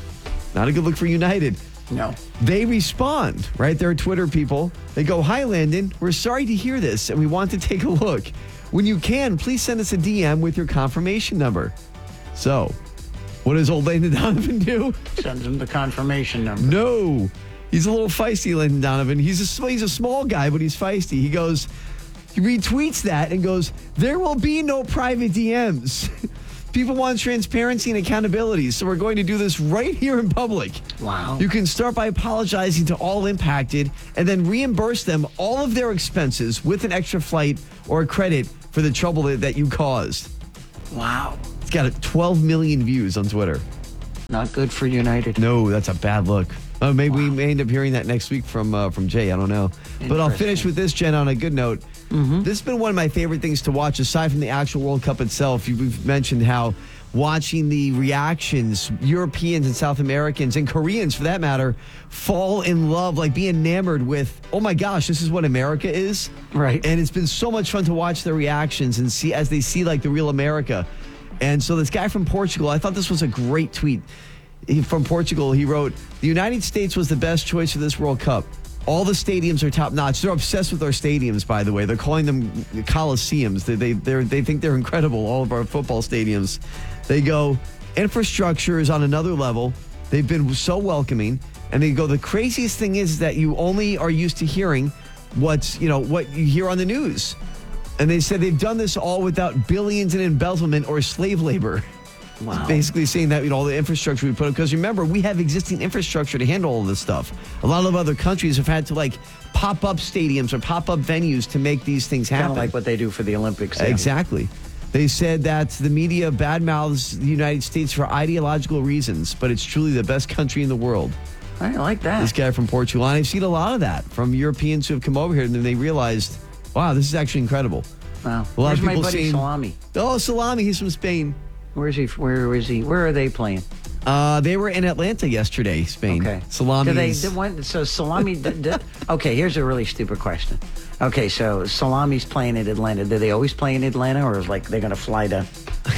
Not a good look for United. No. They respond, right? They're Twitter people. They go, "Hi, Landon. We're sorry to hear this, and we want to take a look. When you can, please send us a D M with your confirmation number." So, what does old Landon Donovan do? Sends him the confirmation number. No. He's a little feisty, Landon Donovan. He's a, he's a small guy, but he's feisty. He goes, he retweets that and goes, "There will be no private D Ms. People want transparency and accountability, so we're going to do this right here in public." Wow. You can start by apologizing to all impacted and then reimburse them all of their expenses with an extra flight or a credit for the trouble that, that you caused. Wow. It's got twelve million views on Twitter. Not good for United. No, that's a bad look. Uh, maybe wow. we may end up hearing that next week from uh, from Jay. I don't know. But I'll finish with this, Jen, on a good note. Mm-hmm. This has been one of my favorite things to watch, aside from the actual World Cup itself. You've mentioned how watching the reactions, Europeans and South Americans and Koreans, for that matter, fall in love, like be enamored with, oh my gosh, this is what America is. Right. And it's been so much fun to watch their reactions and see as they see like the real America. And so this guy from Portugal, I thought this was a great tweet. He, from Portugal, he wrote, "The United States was the best choice for this World Cup. All the stadiums are top notch." They're obsessed with our stadiums, by the way. They're calling them coliseums. They they they're, they think they're incredible. All of our football stadiums. They go, "Infrastructure is on another level. They've been so welcoming." And they go, "The craziest thing is that you only are used to hearing what's you know what you hear on the news." And they said they've done this all without billions in embezzlement or slave labor. Wow. It's basically saying that, you know, all the infrastructure we put up. Because remember, we have existing infrastructure to handle all this stuff. A lot of other countries have had to, like, pop up stadiums or pop up venues to make these things happen. Kind of like what they do for the Olympics. Exactly. They said that the media badmouths the United States for ideological reasons, but it's truly the best country in the world. I like that. This guy from Portugal. And I've seen a lot of that from Europeans who have come over here and then they realized, wow, this is actually incredible. Wow. A lot Where's of people my buddy saying, Salami? Oh, Salami, he's from Spain. Where is he? Where is he? Where are they playing? Uh, they were in Atlanta yesterday, Spain. Okay. Salami. Do they, did one, so Salami. did, did, okay, here's a really stupid question. Okay, so Salami's playing in Atlanta. Do they always play in Atlanta, or is like they're going to fly to?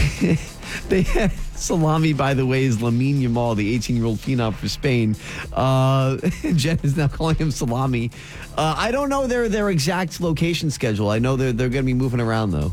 They had Salami, by the way, is Lamine Yamal, the eighteen-year-old phenom for Spain. Uh, Jen is now calling him Salami. Uh, I don't know their their exact location schedule. I know they're they're going to be moving around though.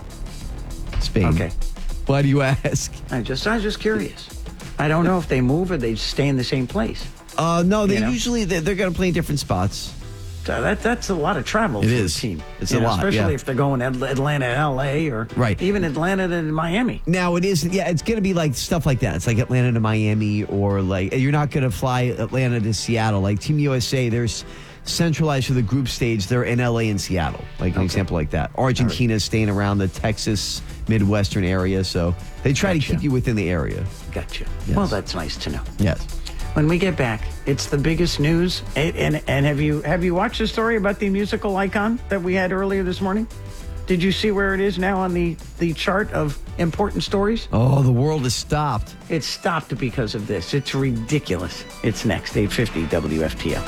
Spain. Okay. Why do you ask? I just I was just curious. I don't know if they move or they stay in the same place. Uh, no, they You know? usually they're, they're going to play in different spots. So that that's a lot of travel It for is. a team. It's You a know, lot, especially yeah. if they're going Atl- Atlanta, L A, or Right. even Atlanta to Miami. Now it is, yeah, it's going to be like stuff like that. It's like Atlanta to Miami, or like you're not going to fly Atlanta to Seattle. Like Team U S A, there's centralized for the group stage. They're in L A and Seattle, like an Okay. example like that. Argentina's staying around the Texas Midwestern area, so they try Gotcha. to keep you within the area. Gotcha. Yes. Well, that's nice to know. Yes. When we get back, it's the biggest news. And, and and have you have you watched the story about the musical icon that we had earlier this morning? Did you see where it is now on the, the chart of important stories? Oh, the world has stopped. It stopped because of this. It's ridiculous. It's next, eight fifty W F T L.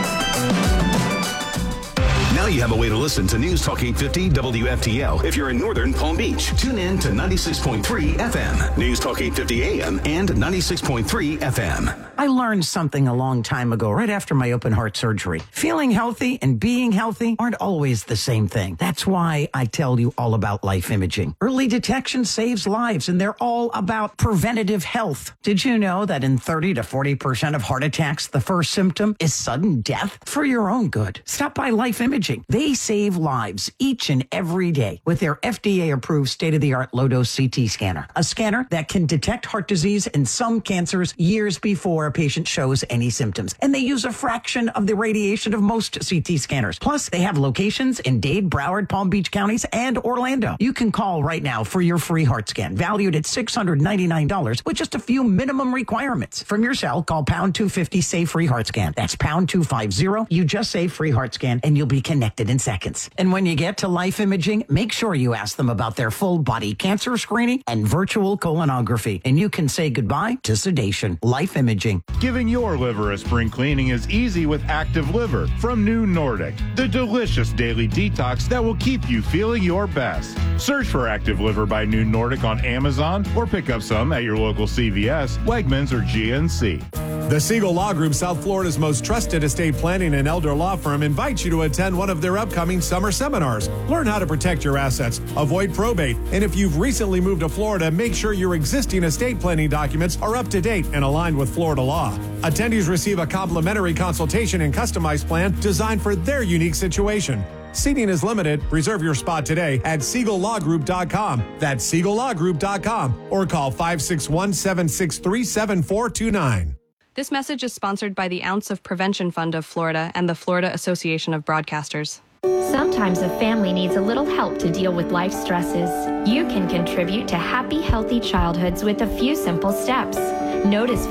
Now you have a way to listen to News Talk eight fifty W F T L if you're in northern Palm Beach. Tune in to ninety-six point three F M, News Talk eight fifty A M, and ninety-six point three F M. I learned something a long time ago, right after my open heart surgery. Feeling healthy and being healthy aren't always the same thing. That's why I tell you all about Life Imaging. Early detection saves lives, and they're all about preventative health. Did you know that in thirty to forty percent of heart attacks, the first symptom is sudden death? For your own good, stop by Life Imaging. They save lives each and every day with their F D A-approved state-of-the-art low-dose C T scanner, a scanner that can detect heart disease and some cancers years before a patient shows any symptoms. And they use a fraction of the radiation of most C T scanners. Plus, they have locations in Dade, Broward, Palm Beach counties, and Orlando. You can call right now for your free heart scan, valued at six hundred ninety-nine dollars with just a few minimum requirements. From your cell, call pound two fifty, say free heart scan. That's pound two fifty. You just say free heart scan, and you'll be connected in seconds. And when you get to Life Imaging, make sure you ask them about their full body cancer screening and virtual colonography. And you can say goodbye to sedation. Life Imaging. Giving your liver a spring cleaning is easy with Active Liver from New Nordic, the delicious daily detox that will keep you feeling your best. Search for Active Liver by New Nordic on Amazon or pick up some at your local C V S, Wegmans, or G N C. The Siegel Law Group, South Florida's most trusted estate planning and elder law firm, invites you to attend one of their upcoming summer seminars. Learn how to protect your assets, avoid probate, and if you've recently moved to Florida, make sure your existing estate planning documents are up to date and aligned with Florida law. Attendees receive a complimentary consultation and customized plan designed for their unique situation. Seating is limited. Reserve your spot today at siegel law group dot com. That's siegel law group dot com or call five six one, seven six three, seven four two nine. This message is sponsored by the Ounce of Prevention Fund of Florida and the Florida Association of Broadcasters. Sometimes a family needs a little help to deal with life stresses. You can contribute to happy, healthy childhoods with a few simple steps. Notice